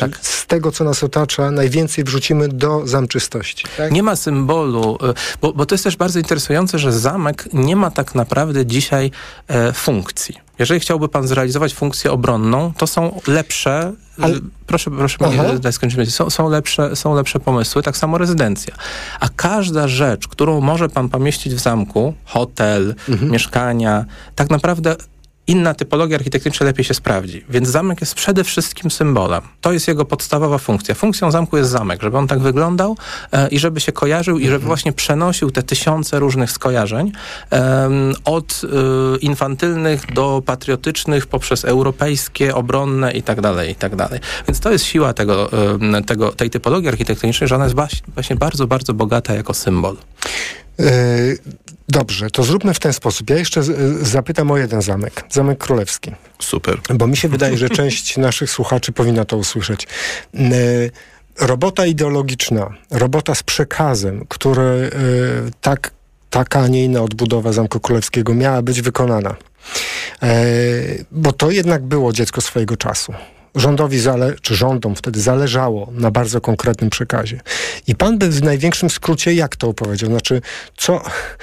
z tego, co nas otacza, najwięcej wrzucimy do zamczystości. Tak? Nie ma symbolu, bo, bo to jest też bardzo interesujące, że zamek nie ma tak naprawdę dzisiaj e, funkcji. Jeżeli chciałby pan zrealizować funkcję obronną, to są lepsze, Ale... proszę, proszę mnie dać skończyć, są, są, lepsze, są lepsze pomysły, tak samo rezydencja. A każda rzecz, którą może pan pomieścić w zamku, hotel, mhm. mieszkania, tak naprawdę inna typologia architektoniczna lepiej się sprawdzi. Więc zamek jest przede wszystkim symbolem. To jest jego podstawowa funkcja. Funkcją zamku jest zamek, żeby on tak wyglądał e, i żeby się kojarzył i żeby właśnie przenosił te tysiące różnych skojarzeń e, od e, infantylnych do patriotycznych, poprzez europejskie, obronne i tak dalej, i tak dalej. Więc to jest siła tego, e, tego, tej typologii architektonicznej, że ona jest właśnie bardzo, bardzo bogata jako symbol. Yy, dobrze, to zróbmy w ten sposób. Ja jeszcze z, zapytam o jeden zamek. Zamek Królewski. Super. Bo mi się wydaje, że część naszych słuchaczy powinna to usłyszeć. Yy, robota ideologiczna, robota z przekazem, który yy, tak, taka, a nie inna odbudowa Zamku Królewskiego miała być wykonana. Yy, bo to jednak było dziecko swojego czasu. Rządowi, zale- czy rządom wtedy zależało na bardzo konkretnym przekazie. I pan by w największym skrócie jak to opowiedział? Znaczy, co,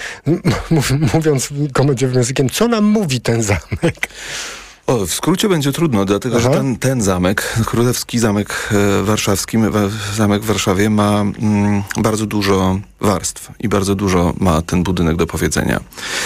mówiąc komediowym językiem, co nam mówi ten zamek? O, w skrócie będzie trudno, dlatego Aha. że ten, ten zamek, Królewski Zamek e, Warszawski, zamek w Warszawie ma mm, bardzo dużo warstw i bardzo dużo ma ten budynek do powiedzenia.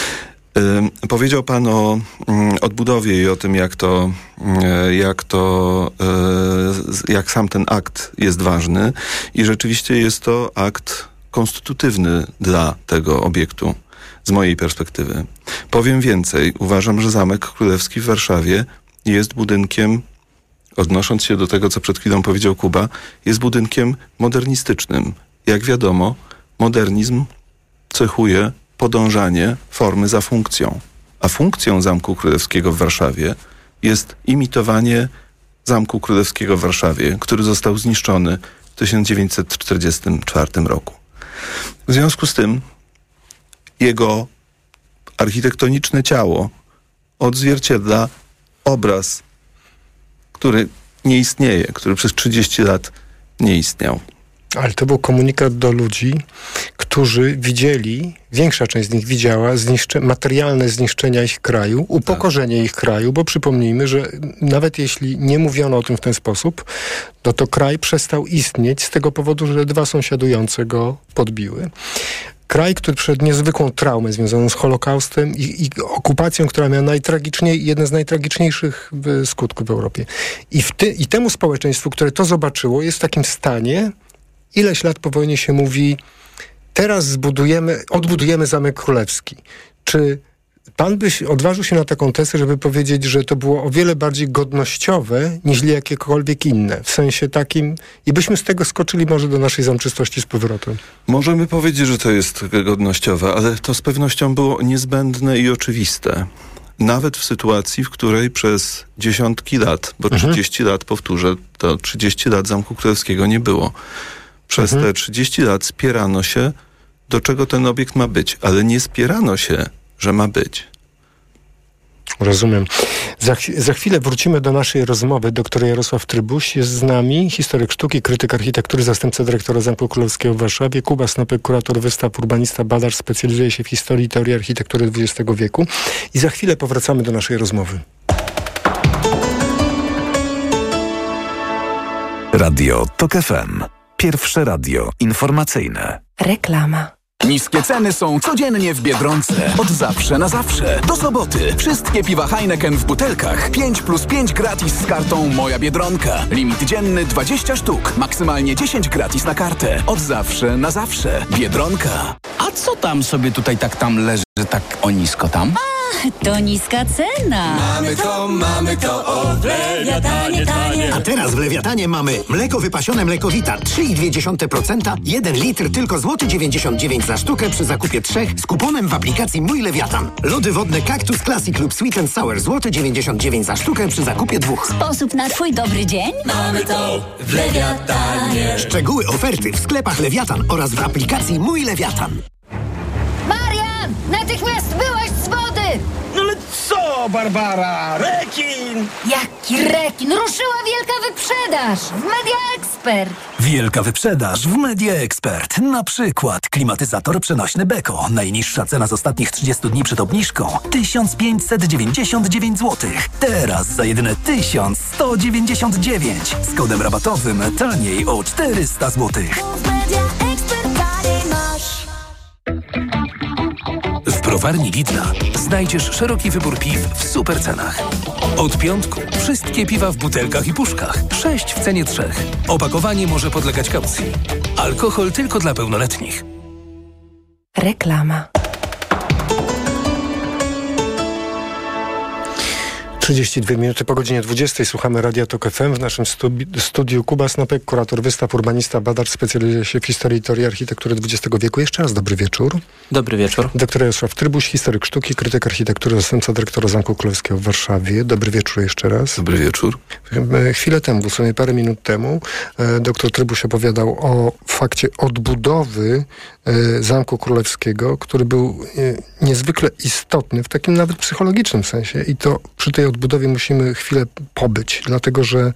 Y, powiedział pan o y, odbudowie i o tym, jak to, y, jak to, y, jak sam ten akt jest ważny i rzeczywiście jest to akt konstytutywny dla tego obiektu, z mojej perspektywy. Powiem więcej, uważam, że Zamek Królewski w Warszawie jest budynkiem, odnosząc się do tego, co przed chwilą powiedział Kuba, jest budynkiem modernistycznym. Jak wiadomo, modernizm cechuje podążanie formy za funkcją. A funkcją Zamku Królewskiego w Warszawie jest imitowanie Zamku Królewskiego w Warszawie, który został zniszczony w tysiąc dziewięćset czterdziestym czwartym roku. W związku z tym jego architektoniczne ciało odzwierciedla obraz, który nie istnieje, który przez trzydzieści lat nie istniał. Ale to był komunikat do ludzi, którzy widzieli, większa część z nich widziała zniszcze, materialne zniszczenia ich kraju, upokorzenie tak. ich kraju, bo przypomnijmy, że nawet jeśli nie mówiono o tym w ten sposób, to to kraj przestał istnieć z tego powodu, że dwa sąsiadujące go podbiły. Kraj, który przed niezwykłą traumę związaną z Holokaustem i, i okupacją, która miała najtragiczniej, jeden z najtragiczniejszych skutków w Europie. I, w ty, I temu społeczeństwu, które to zobaczyło, jest w takim stanie, ileś lat po wojnie się mówi, teraz zbudujemy, odbudujemy Zamek Królewski. Czy pan by odważył się na taką tezę, żeby powiedzieć, że to było o wiele bardziej godnościowe niż jakiekolwiek inne? W sensie takim, i byśmy z tego skoczyli może do naszej zamczystości z powrotem. Możemy powiedzieć, że to jest godnościowe, ale to z pewnością było niezbędne i oczywiste. Nawet w sytuacji, w której przez dziesiątki lat, bo mhm. trzydzieści lat, powtórzę, to trzydzieści lat Zamku Królewskiego nie było. Przez mhm. te trzydzieści lat spierano się, do czego ten obiekt ma być, ale nie spierano się, że ma być. Rozumiem. Za, za chwilę wrócimy do naszej rozmowy. Doktor Jarosław Trybuś jest z nami, historyk sztuki, krytyk architektury, zastępca dyrektora Zamku Królewskiego w Warszawie. Kuba Snopek, kurator wystaw, urbanista, badacz, specjalizuje się w historii i teorii architektury dwudziestego wieku. I za chwilę powracamy do naszej rozmowy. Radio TOK F M. Pierwsze radio informacyjne. Reklama. Niskie ceny są codziennie w Biedronce. Od zawsze na zawsze. Do soboty. Wszystkie piwa Heineken w butelkach. pięć plus pięć gratis z kartą Moja Biedronka. Limit dzienny dwadzieścia sztuk. Maksymalnie dziesięć gratis na kartę. Od zawsze na zawsze. Biedronka. A co tam sobie tutaj tak tam leży, tak o nisko tam? To niska cena. Mamy to, mamy to, o w Lewiatanie tanie. A teraz w Lewiatanie mamy mleko wypasione Mlekowita trzy i dwie dziesiąte procent, jeden litr tylko złoty dziewięćdziesiąt dziewięć za sztukę przy zakupie trzech z kuponem w aplikacji Mój Lewiatan. Lody wodne Cactus Classic lub Sweet and Sour złoty dziewięćdziesiąt dziewięć za sztukę przy zakupie dwóch. Sposób na twój dobry dzień? Mamy to w Lewiatanie. Szczegóły oferty w sklepach Lewiatan oraz w aplikacji Mój Lewiatan. Marian! Natychmiast byłaś z wody! No ale co, Barbara? Rekin! Jaki rekin? Ruszyła wielka wyprzedaż! W Media Expert! Expert. Wielka wyprzedaż w Media Expert. Na przykład klimatyzator przenośny Beko. Najniższa cena z ostatnich trzydziestu dni przed obniżką tysiąc pięćset dziewięćdziesiąt dziewięć złotych. Teraz za jedyne tysiąc sto dziewięćdziesiąt dziewięć. Z kodem rabatowym taniej o czterysta złotych. W browarni Lidla znajdziesz szeroki wybór piw w super cenach. Od piątku wszystkie piwa w butelkach i puszkach. Sześć w cenie trzech. Opakowanie może podlegać kaucji. Alkohol tylko dla pełnoletnich. Reklama. trzydzieści dwie minuty po godzinie dwudziestej. Słuchamy Radia Tok F M. W naszym studi- studiu Kuba Snopek, kurator wystaw, urbanista, badacz, specjalizuje się w historii i teorii architektury dwudziestego wieku. Jeszcze raz dobry wieczór. Dobry wieczór. Doktor Jarosław Trybuś, historyk sztuki, krytyk architektury, zastępca dyrektora Zamku Królewskiego w Warszawie. Dobry wieczór jeszcze raz. Dobry wieczór. Chwilę temu, dosłownie parę minut temu, doktor Trybuś opowiadał o fakcie odbudowy Zamku Królewskiego, który był niezwykle istotny w takim nawet psychologicznym sensie. I to przy tej odbudowie musimy chwilę pobyć, dlatego że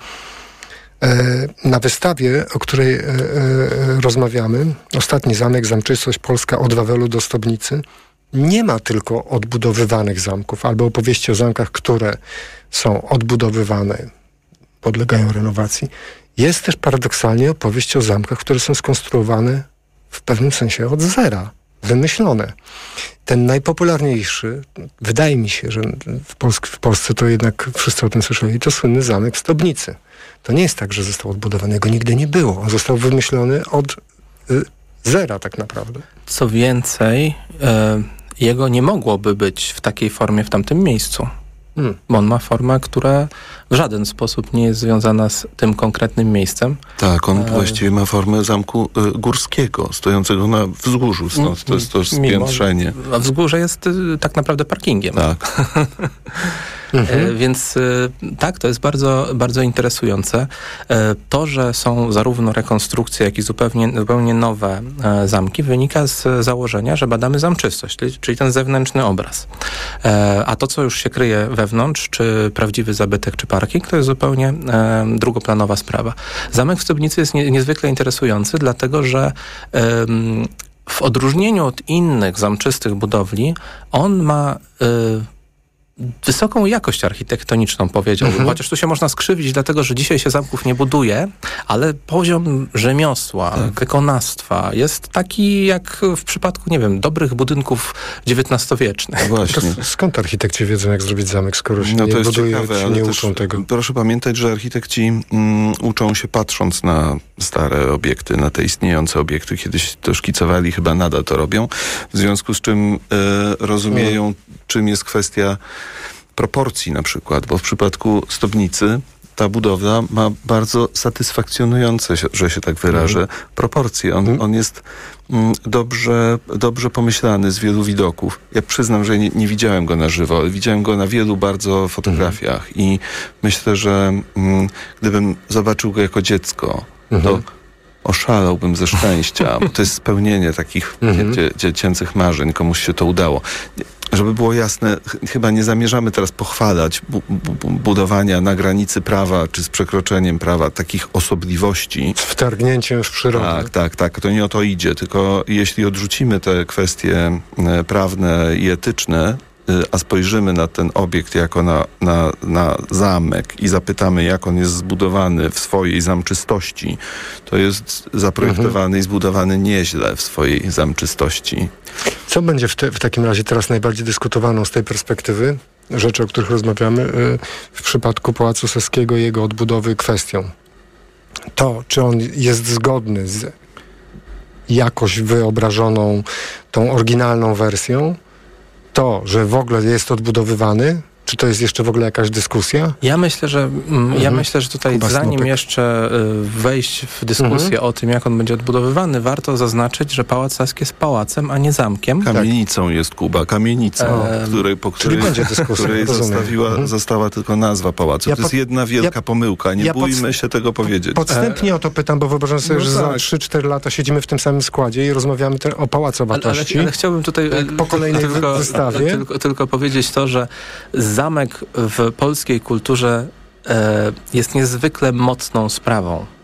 na wystawie, o której rozmawiamy, Ostatni zamek, zamczystość polska od Wawelu do Stobnicy, nie ma tylko odbudowywanych zamków albo opowieści o zamkach, które są odbudowywane, podlegają renowacji. Jest też paradoksalnie opowieść o zamkach, które są skonstruowane w pewnym sensie od zera, wymyślone. Ten najpopularniejszy, wydaje mi się, że w, Polsk- w Polsce to jednak wszyscy o tym słyszeli, to słynny zamek w Stobnicy. To nie jest tak, że został odbudowany, jego nigdy nie było. On został wymyślony od y, zera tak naprawdę. Co więcej, y, jego nie mogłoby być w takiej formie w tamtym miejscu. Hmm. Bo on ma formę, która w żaden sposób nie jest związana z tym konkretnym miejscem. Tak, on e... właściwie ma formę zamku y, górskiego, stojącego na wzgórzu, stąd to jest to spiętrzenie. A wzgórze jest y, tak naprawdę parkingiem. Tak. Mhm. E, więc y, tak, to jest bardzo, bardzo interesujące. E, to, że są zarówno rekonstrukcje, jak i zupełnie, zupełnie nowe e, zamki, wynika z założenia, że badamy zamczystość, czyli, czyli ten zewnętrzny obraz. E, a to, co już się kryje wewnątrz, czy prawdziwy zabytek, czy parking, to jest zupełnie e, drugoplanowa sprawa. Zamek w Stobnicy jest nie, niezwykle interesujący, dlatego że e, w odróżnieniu od innych zamczystych budowli, on ma e, wysoką jakość architektoniczną, powiedziałbym. Mhm. Chociaż tu się można skrzywić, dlatego że dzisiaj się zamków nie buduje, ale poziom rzemiosła, tak. wykonawstwa jest taki jak w przypadku, nie wiem, dobrych budynków dziewiętnastowiecznych. Właśnie. Skąd architekci wiedzą, jak zrobić zamek, skoro się no nie to jest buduje, ciekawe, czy ale nie też uczą tego? Proszę pamiętać, że architekci mm, uczą się patrząc na stare obiekty, na te istniejące obiekty. Kiedyś to szkicowali, chyba nadal to robią. W związku z czym e, rozumieją, hmm. czym jest kwestia proporcji na przykład, bo w przypadku Stobnicy ta budowla ma bardzo satysfakcjonujące, że się tak wyrażę, mm. proporcje. On, mm. on jest mm, dobrze, dobrze pomyślany z wielu widoków. Ja przyznam, że nie, nie widziałem go na żywo, ale widziałem go na wielu bardzo fotografiach mm. i myślę, że mm, gdybym zobaczył go jako dziecko, mm. to oszalałbym ze szczęścia, bo to jest spełnienie takich mm. dzie, dziecięcych marzeń, komuś się to udało. Żeby było jasne, ch- chyba nie zamierzamy teraz pochwalać bu- bu- budowania na granicy prawa, czy z przekroczeniem prawa takich osobliwości. Z wtargnięciem w przyrodę. Tak, tak, tak. To nie o to idzie, tylko jeśli odrzucimy te kwestie e, prawne i etyczne, a spojrzymy na ten obiekt jako na, na, na zamek i zapytamy, jak on jest zbudowany w swojej zamczystości, to jest zaprojektowany mhm. i zbudowany nieźle w swojej zamczystości. Co będzie w, te, w takim razie teraz najbardziej dyskutowaną z tej perspektywy rzeczy, o których rozmawiamy, yy, w przypadku Pałacu Saskiego i jego odbudowy kwestią? To, czy on jest zgodny z jakoś wyobrażoną, tą oryginalną wersją, to, że w ogóle jest odbudowywany, czy to jest jeszcze w ogóle jakaś dyskusja? Ja myślę, że mm, mhm. ja myślę, że tutaj Kuba zanim Snopek. jeszcze y, wejść w dyskusję mhm. o tym, jak on będzie odbudowywany, warto zaznaczyć, że Pałac Saski jest pałacem, a nie zamkiem. Kamienicą tak. jest, Kuba, kamienicą, e, której, po której, będzie dyskusja, której zostawiła, mhm. została tylko nazwa pałacu. Ja to jest jedna wielka ja, pomyłka, nie ja bójmy podst- się tego powiedzieć. Podstępnie e, o to pytam, bo wyobrażam sobie, no że tak. za trzy cztery lata siedzimy w tym samym składzie i rozmawiamy te, o pałacowatości. Ale, ale, ale chciałbym tutaj po kolejnej tylko, wystawie. Tylko, tylko powiedzieć to, że zamek w polskiej kulturze e, jest niezwykle mocną sprawą.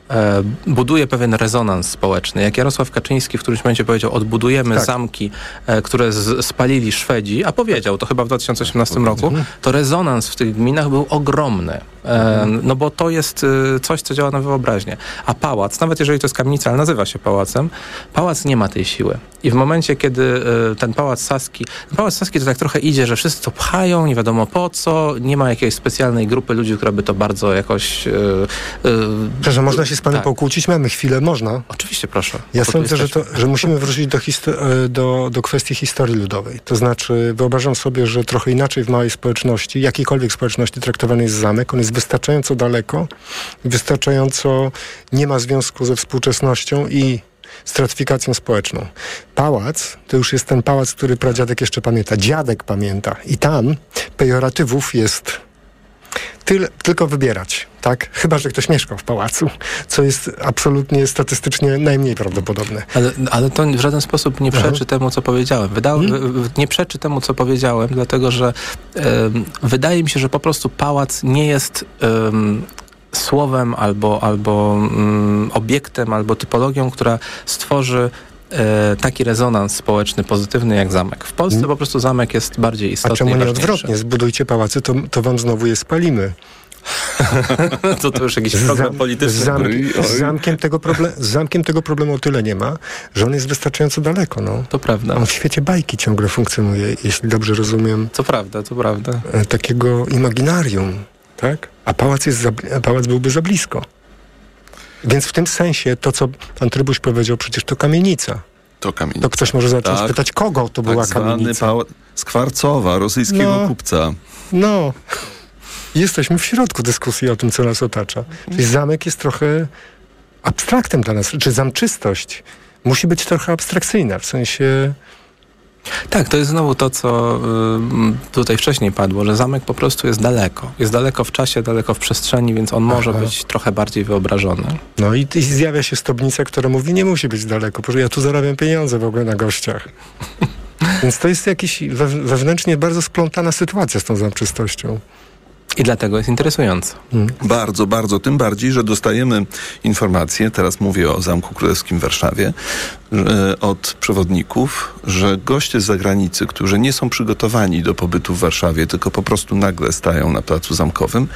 e, buduje pewien rezonans społeczny. Jak Jarosław Kaczyński w którymś momencie powiedział, odbudujemy tak. zamki, e, które z, spalili Szwedzi, a powiedział to chyba w dwa tysiące osiemnastym roku, to rezonans w tych gminach był ogromny. E, no bo to jest e, coś, co działa na wyobraźnię. A pałac, nawet jeżeli to jest kamienica, ale nazywa się pałacem, pałac nie ma tej siły. I w momencie, kiedy e, ten Pałac Saski, Pałac Saski to tak trochę idzie, że wszyscy to pchają, nie wiadomo po co, nie ma jakiejś specjalnej grupy ludzi, która by to bardzo jakoś... E, e, że można się z panem tak. pokłócić? Mamy chwilę, można? Oczywiście, proszę. Ja sądzę, że, to, że musimy wrócić do, histo- do, do kwestii historii ludowej. To znaczy, wyobrażam sobie, że trochę inaczej w małej społeczności, jakiejkolwiek społeczności traktowany jest zamek. On jest wystarczająco daleko, wystarczająco nie ma związku ze współczesnością i stratyfikacją społeczną. Pałac to już jest ten pałac, który pradziadek jeszcze pamięta. Dziadek pamięta. I tam pejoratywów jest tyle, tylko wybierać, tak? Chyba że ktoś mieszkał w pałacu, co jest absolutnie statystycznie najmniej prawdopodobne. Ale, ale to w żaden sposób nie przeczy Aha. temu, co powiedziałem. Wyda- hmm? Nie przeczy temu, co powiedziałem, dlatego że um, wydaje mi się, że po prostu pałac nie jest... Um, słowem albo, albo um, obiektem, albo typologią, która stworzy e, taki rezonans społeczny pozytywny jak zamek. W Polsce hmm. po prostu zamek jest bardziej istotny. A czemu nie odwrotnie? Zbudujcie pałacy, to, to wam znowu je spalimy. to, to już jakiś problem Zam, polityczny. Zam, z, zamkiem tego problem, z zamkiem tego problemu o tyle nie ma, że on jest wystarczająco daleko. No. To prawda. On w świecie bajki ciągle funkcjonuje, jeśli dobrze rozumiem. To prawda, to prawda. E, takiego imaginarium, tak? A pałac, jest za, a pałac byłby za blisko. Więc w tym sensie to, co pan Trybuś powiedział, przecież to kamienica. To kamienica. To ktoś może zacząć tak. pytać, kogo to była tak zwany kamienica. Pałac Skwarcowa, rosyjskiego no, kupca. No, jesteśmy w środku dyskusji o tym, co nas otacza. Czyli zamek jest trochę abstraktem dla nas, czy zamczystość musi być trochę abstrakcyjna, w sensie... Tak, to jest znowu to, co y, tutaj wcześniej padło, że zamek po prostu jest daleko. Jest daleko w czasie, daleko w przestrzeni, więc on Aha. może być trochę bardziej wyobrażony. No i, i zjawia się stobnica, która mówi, nie musi być daleko, bo ja tu zarabiam pieniądze w ogóle na gościach. Więc to jest jakiś we, wewnętrznie bardzo splątana sytuacja z tą zamczystością. I dlatego jest interesujące. Hmm. Bardzo, bardzo. Tym bardziej, że dostajemy informacje, teraz mówię o Zamku Królewskim w Warszawie, że, od przewodników, że goście z zagranicy, którzy nie są przygotowani do pobytu w Warszawie, tylko po prostu nagle stają na placu zamkowym,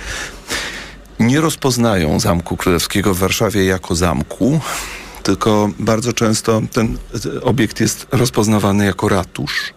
nie rozpoznają Zamku Królewskiego w Warszawie jako zamku, tylko bardzo często ten obiekt jest rozpoznawany jako ratusz.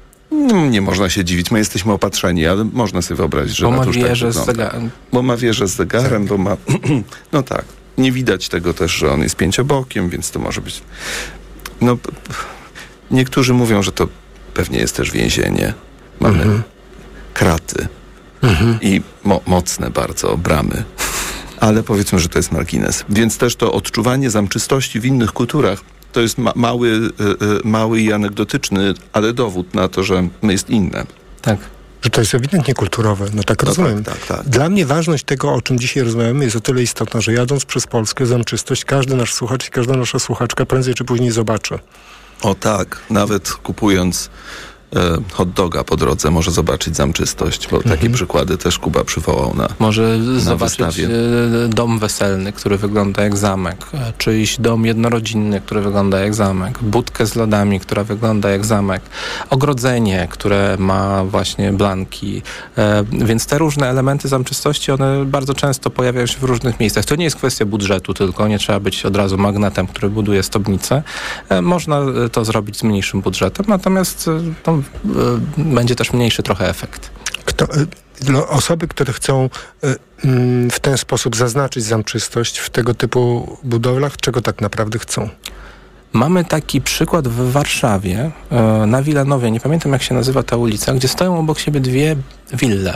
Nie można się dziwić, my jesteśmy opatrzeni, ale można sobie wyobrazić, że bo ratusz ma wieżę tak z zegarem. Bo ma wieżę z zegarem, bo ma... No tak, nie widać tego też, że on jest pięciobokiem, więc to może być... No, niektórzy mówią, że to pewnie jest też więzienie. Mamy mhm. kraty mhm. i mo- mocne bardzo bramy. Ale powiedzmy, że to jest margines. Więc też to odczuwanie zamczystości w innych kulturach to jest ma- mały, y- y- mały i anegdotyczny, ale dowód na to, że jest inne. Tak. Że to jest ewidentnie kulturowe, no tak no rozumiem. Tak, tak, tak. Dla mnie ważność tego, o czym dzisiaj rozmawiamy, jest o tyle istotna, że jadąc przez Polskę zamczystość, każdy nasz słuchacz i każda nasza słuchaczka prędzej czy później zobaczy. O tak, nawet kupując e, hot doga po drodze może zobaczyć zamczystość, bo mhm. takie przykłady też Kuba przywołał na Może na zobaczyć wystawie. dom weselny, który wygląda jak zamek, czyjś dom jednorodzinny, który wygląda jak zamek, budkę z lodami, która wygląda jak zamek, ogrodzenie, które ma właśnie blanki, e, więc te różne elementy zamczystości, one bardzo często pojawiają się w różnych miejscach. To nie jest kwestia budżetu tylko, nie trzeba być od razu magnatem, który buduje stobnicę. E, można to zrobić z mniejszym budżetem, natomiast e, to, e, będzie też mniejszy trochę efekt. Kto, e, osoby, które chcą e, w ten sposób zaznaczyć zamczystość w tego typu budowlach, czego tak naprawdę chcą? Mamy taki przykład w Warszawie, e, na Wilanowie, nie pamiętam jak się nazywa ta ulica, gdzie stoją obok siebie dwie wille.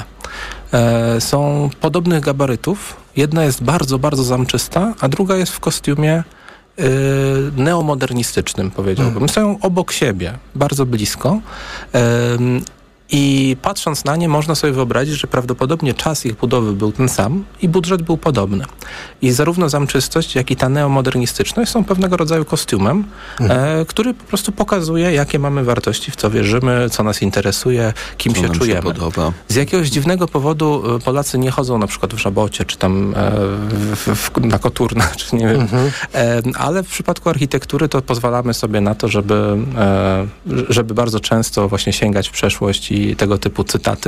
E, są podobnych gabarytów. Jedna jest bardzo, bardzo zamczysta, a druga jest w kostiumie e, neomodernistycznym, powiedziałbym. Hmm. Stoją obok siebie, bardzo blisko. E, I patrząc na nie, można sobie wyobrazić, że prawdopodobnie czas ich budowy był ten sam i budżet był podobny. I zarówno zamczystość, jak i ta neomodernistyczność są pewnego rodzaju kostiumem, mhm. e, który po prostu pokazuje, jakie mamy wartości, w co wierzymy, co nas interesuje, kim co się nam czujemy. Się podoba. Z jakiegoś dziwnego powodu Polacy nie chodzą na przykład w Żabocie, czy tam e, w, w, na Koturnę, czy nie wiem. Mhm. E, ale w przypadku architektury to pozwalamy sobie na to, żeby, e, żeby bardzo często właśnie sięgać w przeszłość i tego typu cytaty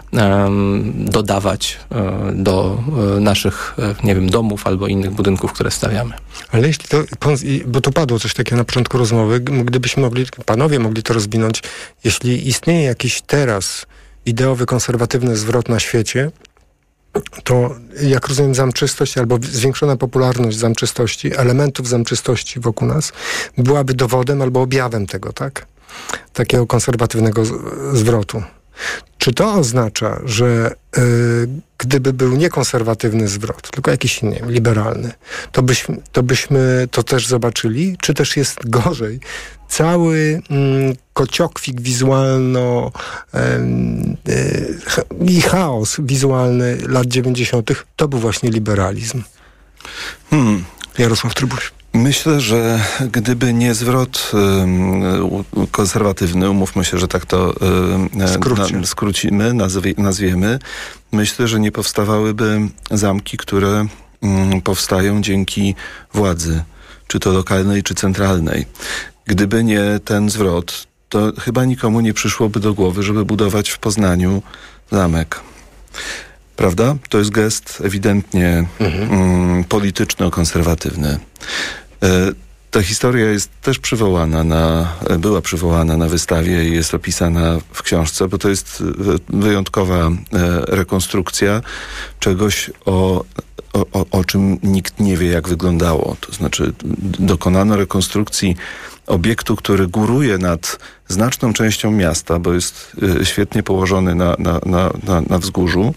um, dodawać um, do um, naszych, nie wiem, domów albo innych budynków, które stawiamy. Ale jeśli to, bo tu padło coś takiego na początku rozmowy, gdybyśmy mogli, panowie mogli to rozwinąć, jeśli istnieje jakiś teraz ideowy, konserwatywny zwrot na świecie, to jak rozumiem zamczystość albo zwiększona popularność zamczystości, elementów zamczystości wokół nas byłaby dowodem albo objawem tego, tak? Takiego konserwatywnego z- zwrotu. Czy to oznacza, że y, gdyby był niekonserwatywny zwrot, tylko jakiś, nie wiem, liberalny, to byśmy, to byśmy to też zobaczyli? Czy też jest gorzej? Cały mm, kociokwik wizualno em, y, i chaos wizualny lat dziewięćdziesiątych to był właśnie liberalizm. Hmm. Jarosław Trybuś. Myślę, że gdyby nie zwrot y, konserwatywny, umówmy się, że tak to y, na, skrócimy, nazwie, nazwiemy, myślę, że nie powstawałyby zamki, które y, powstają dzięki władzy, czy to lokalnej, czy centralnej. Gdyby nie ten zwrot, to chyba nikomu nie przyszłoby do głowy, żeby budować w Poznaniu zamek. Prawda? To jest gest ewidentnie mhm. mm, polityczno-konserwatywny. E, ta historia jest też przywołana na, była przywołana na wystawie i jest opisana w książce, bo to jest wyjątkowa e, rekonstrukcja czegoś, o, o, o czym nikt nie wie, jak wyglądało. To znaczy dokonano rekonstrukcji obiektu, który góruje nad znaczną częścią miasta, bo jest e, świetnie położony na, na, na, na, na wzgórzu.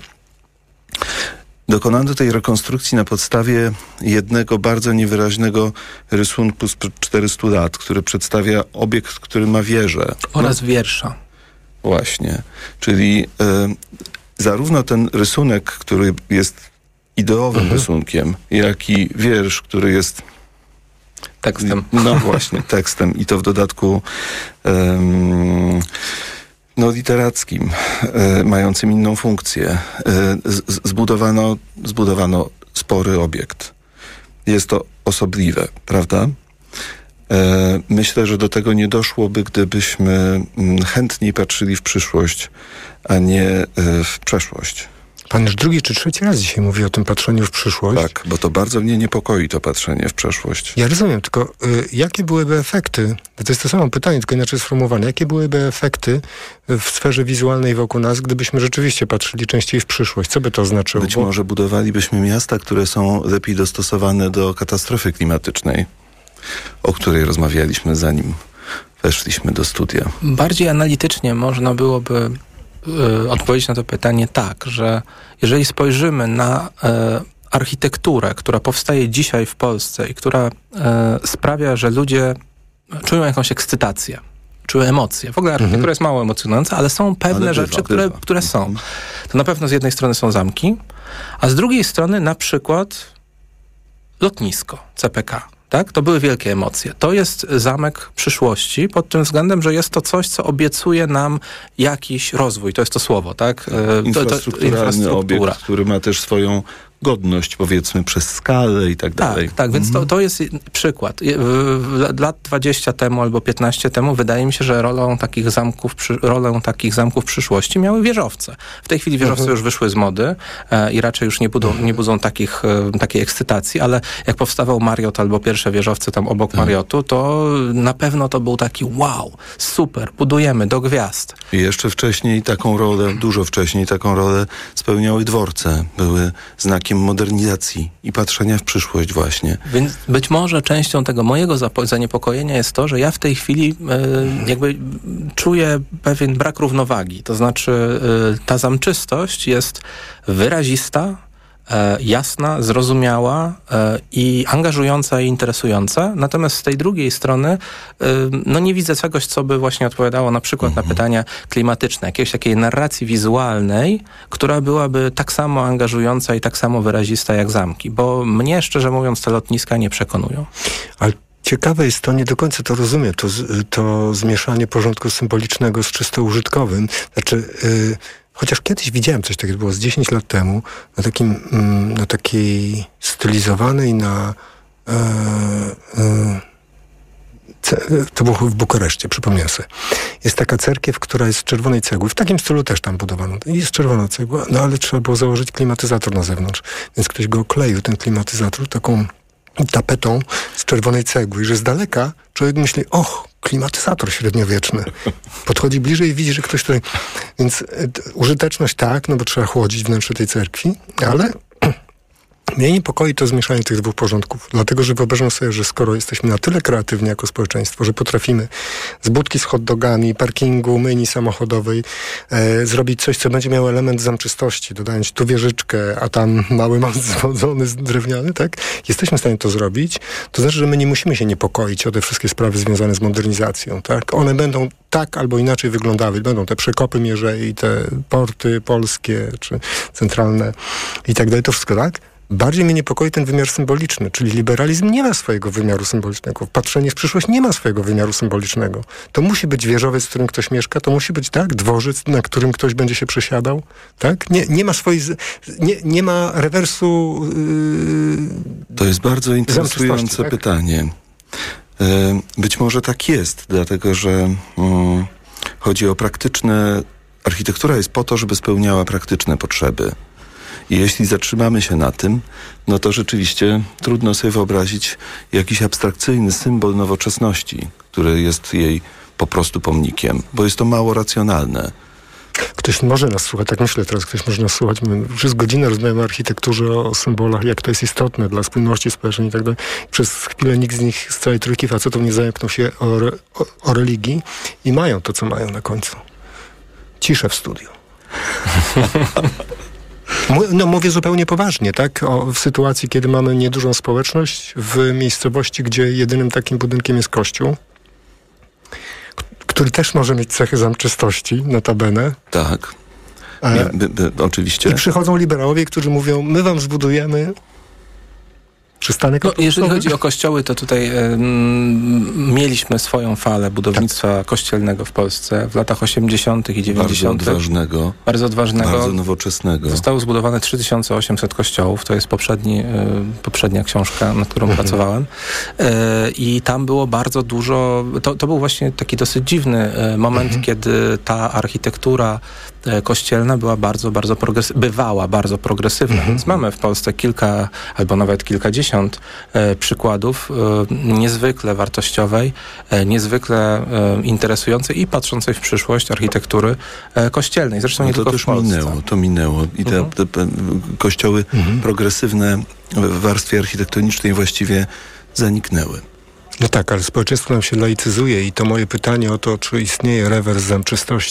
Dokonano tej rekonstrukcji na podstawie jednego bardzo niewyraźnego rysunku sprzed czterystu lat, który przedstawia obiekt, który ma wieżę. Oraz no, wiersza. Właśnie. Czyli e, zarówno ten rysunek, który jest ideowym mhm. rysunkiem, jak i wiersz, który jest tekstem. No właśnie, tekstem. I to w dodatku um, no, literackim, e, mającym inną funkcję. E, z, zbudowano, zbudowano spory obiekt. Jest to osobliwe, prawda? E, myślę, że do tego nie doszłoby, gdybyśmy m, chętniej patrzyli w przyszłość, a nie e, w przeszłość. Pan już drugi czy trzeci raz dzisiaj mówi o tym patrzeniu w przyszłość. Tak, bo to bardzo mnie niepokoi, to patrzenie w przeszłość. Ja rozumiem, tylko y, jakie byłyby efekty, to jest to samo pytanie, tylko inaczej sformułowane, jakie byłyby efekty w sferze wizualnej wokół nas, gdybyśmy rzeczywiście patrzyli częściej w przyszłość? Co by to znaczyło? Być może budowalibyśmy miasta, które są lepiej dostosowane do katastrofy klimatycznej, o której rozmawialiśmy, zanim weszliśmy do studia. Bardziej analitycznie można byłoby y, odpowiedzieć na to pytanie tak, że jeżeli spojrzymy na y, architekturę, która powstaje dzisiaj w Polsce i która y, sprawia, że ludzie czują jakąś ekscytację, czują emocje. W ogóle architektura mhm. jest mało emocjonująca, ale są pewne ale rzeczy, bywa, które, bywa. które są. To na pewno z jednej strony są zamki, a z drugiej strony na przykład lotnisko C P K. Tak? To były wielkie emocje. To jest zamek przyszłości pod tym względem, że jest to coś, co obiecuje nam jakiś rozwój. To jest to słowo, tak? Infrastrukturalny to, to, infrastruktura. Obiekt, który ma też swoją godność, powiedzmy, przez skalę i tak dalej. Tak, tak, więc mhm. to, to jest przykład. Lat dwadzieścia temu albo piętnaście temu wydaje mi się, że rolą takich zamków, rolę takich zamków przyszłości miały wieżowce. W tej chwili wieżowce mhm. już wyszły z mody e, i raczej już nie, budą, nie budzą takich, e, takiej ekscytacji, ale jak powstawał Marriott albo pierwsze wieżowce tam obok tak. Marriottu, to na pewno to był taki wow, super, budujemy do gwiazd. I jeszcze wcześniej taką rolę, dużo wcześniej taką rolę spełniały dworce. Były znakiem modernizacji i patrzenia w przyszłość właśnie. Więc być może częścią tego mojego zaniepokojenia jest to, że ja w tej chwili y, jakby czuję pewien brak równowagi. To znaczy y, ta zamczystość jest wyrazista, e, jasna, zrozumiała e, i angażująca i interesująca. Natomiast z tej drugiej strony e, no nie widzę czegoś, co by właśnie odpowiadało na przykład mhm. na pytania klimatyczne. Jakiejś takiej narracji wizualnej, która byłaby tak samo angażująca i tak samo wyrazista jak zamki. Bo mnie, szczerze mówiąc, te lotniska nie przekonują. Ale ciekawe jest to, nie do końca to rozumiem, to, to zmieszanie porządku symbolicznego z czysto użytkowym. Znaczy, yy, chociaż kiedyś widziałem coś takiego, było z dziesięć lat temu, na takim, mm, na takiej stylizowanej na yy, yy, to było w Bukareszcie, przypomniałem sobie. Jest taka cerkiew, która jest z czerwonej cegły. W takim stylu też tam budowano. Jest czerwona cegła, no ale trzeba było założyć klimatyzator na zewnątrz. Więc ktoś go okleił, ten klimatyzator, taką tapetą z czerwonej cegły, że z daleka człowiek myśli, och, klimatyzator średniowieczny. Podchodzi bliżej i widzi, że ktoś tutaj... Więc e, użyteczność tak, no bo trzeba chłodzić wnętrze tej cerkwi, ale mnie niepokoi to zmieszanie tych dwóch porządków, dlatego, że wyobrażam sobie, że skoro jesteśmy na tyle kreatywni jako społeczeństwo, że potrafimy z budki z hot dogami, parkingu, myjni samochodowej e, zrobić coś, co będzie miało element zamczystości, dodając tu wieżyczkę, a tam mały mam zwodzony, drewniany, tak? Jesteśmy w stanie to zrobić. To znaczy, że my nie musimy się niepokoić o te wszystkie sprawy związane z modernizacją, tak? One będą tak albo inaczej wyglądały. Będą te przekopy mierzei, te porty polskie, czy centralne i tak dalej. To wszystko, tak? Bardziej mnie niepokoi ten wymiar symboliczny, czyli liberalizm nie ma swojego wymiaru symbolicznego. Patrzenie w przyszłość nie ma swojego wymiaru symbolicznego. To musi być wieżowiec, w którym ktoś mieszka, to musi być, tak, dworzec, na którym ktoś będzie się przesiadał, tak? Nie, nie ma swojej, nie, nie ma rewersu yy, To jest bardzo interesujące tak? pytanie. Yy, być może tak jest, dlatego że yy, chodzi o praktyczne... Architektura jest po to, żeby spełniała praktyczne potrzeby. I jeśli zatrzymamy się na tym, no to rzeczywiście trudno sobie wyobrazić jakiś abstrakcyjny symbol nowoczesności, który jest jej po prostu pomnikiem, bo jest to mało racjonalne. Ktoś może nas słuchać, tak myślę teraz, ktoś może nas słuchać. My przez godzinę rozmawiamy o architekturze, o symbolach, jak to jest istotne dla spójności społecznej i tak dalej. Przez chwilę nikt z nich, z całej trójki facetów nie zająknął się o, re, o, o religii i mają to, co mają na końcu. Ciszę w studiu. No mówię zupełnie poważnie, tak? O, w sytuacji, kiedy mamy niedużą społeczność, w miejscowości, gdzie jedynym takim budynkiem jest kościół, k- który też może mieć cechy zamczystości, notabene. Tak, E, by, by, oczywiście. I przychodzą liberałowie, którzy mówią, my wam zbudujemy przystanek no, jeżeli chodzi o kościoły, to tutaj y, mieliśmy swoją falę budownictwa tak. kościelnego w Polsce w latach osiemdziesiątych i dziewięćdziesiątych. Bardzo odważnego. Bardzo odważnego. Bardzo nowoczesnego. Zostało zbudowane trzy tysiące osiemset kościołów. To jest poprzedni, y, poprzednia książka, nad którą mhm. pracowałem. Y, I tam było bardzo dużo... To, to był właśnie taki dosyć dziwny y, moment, mhm. kiedy ta architektura y, kościelna była bardzo, bardzo progresywna. Bywała bardzo progresywna. Mhm. Więc mamy w Polsce kilka, albo nawet kilkadziesiąt E, przykładów e, niezwykle wartościowej, e, niezwykle e, interesującej i patrzącej w przyszłość architektury e, kościelnej. Zresztą no nie to tylko też w Polsce. minęło, to minęło. I te, mhm. te, te kościoły mhm. progresywne w warstwie architektonicznej właściwie zaniknęły. No tak, ale społeczeństwo nam się laicyzuje i to moje pytanie o to, czy istnieje rewers zamczystości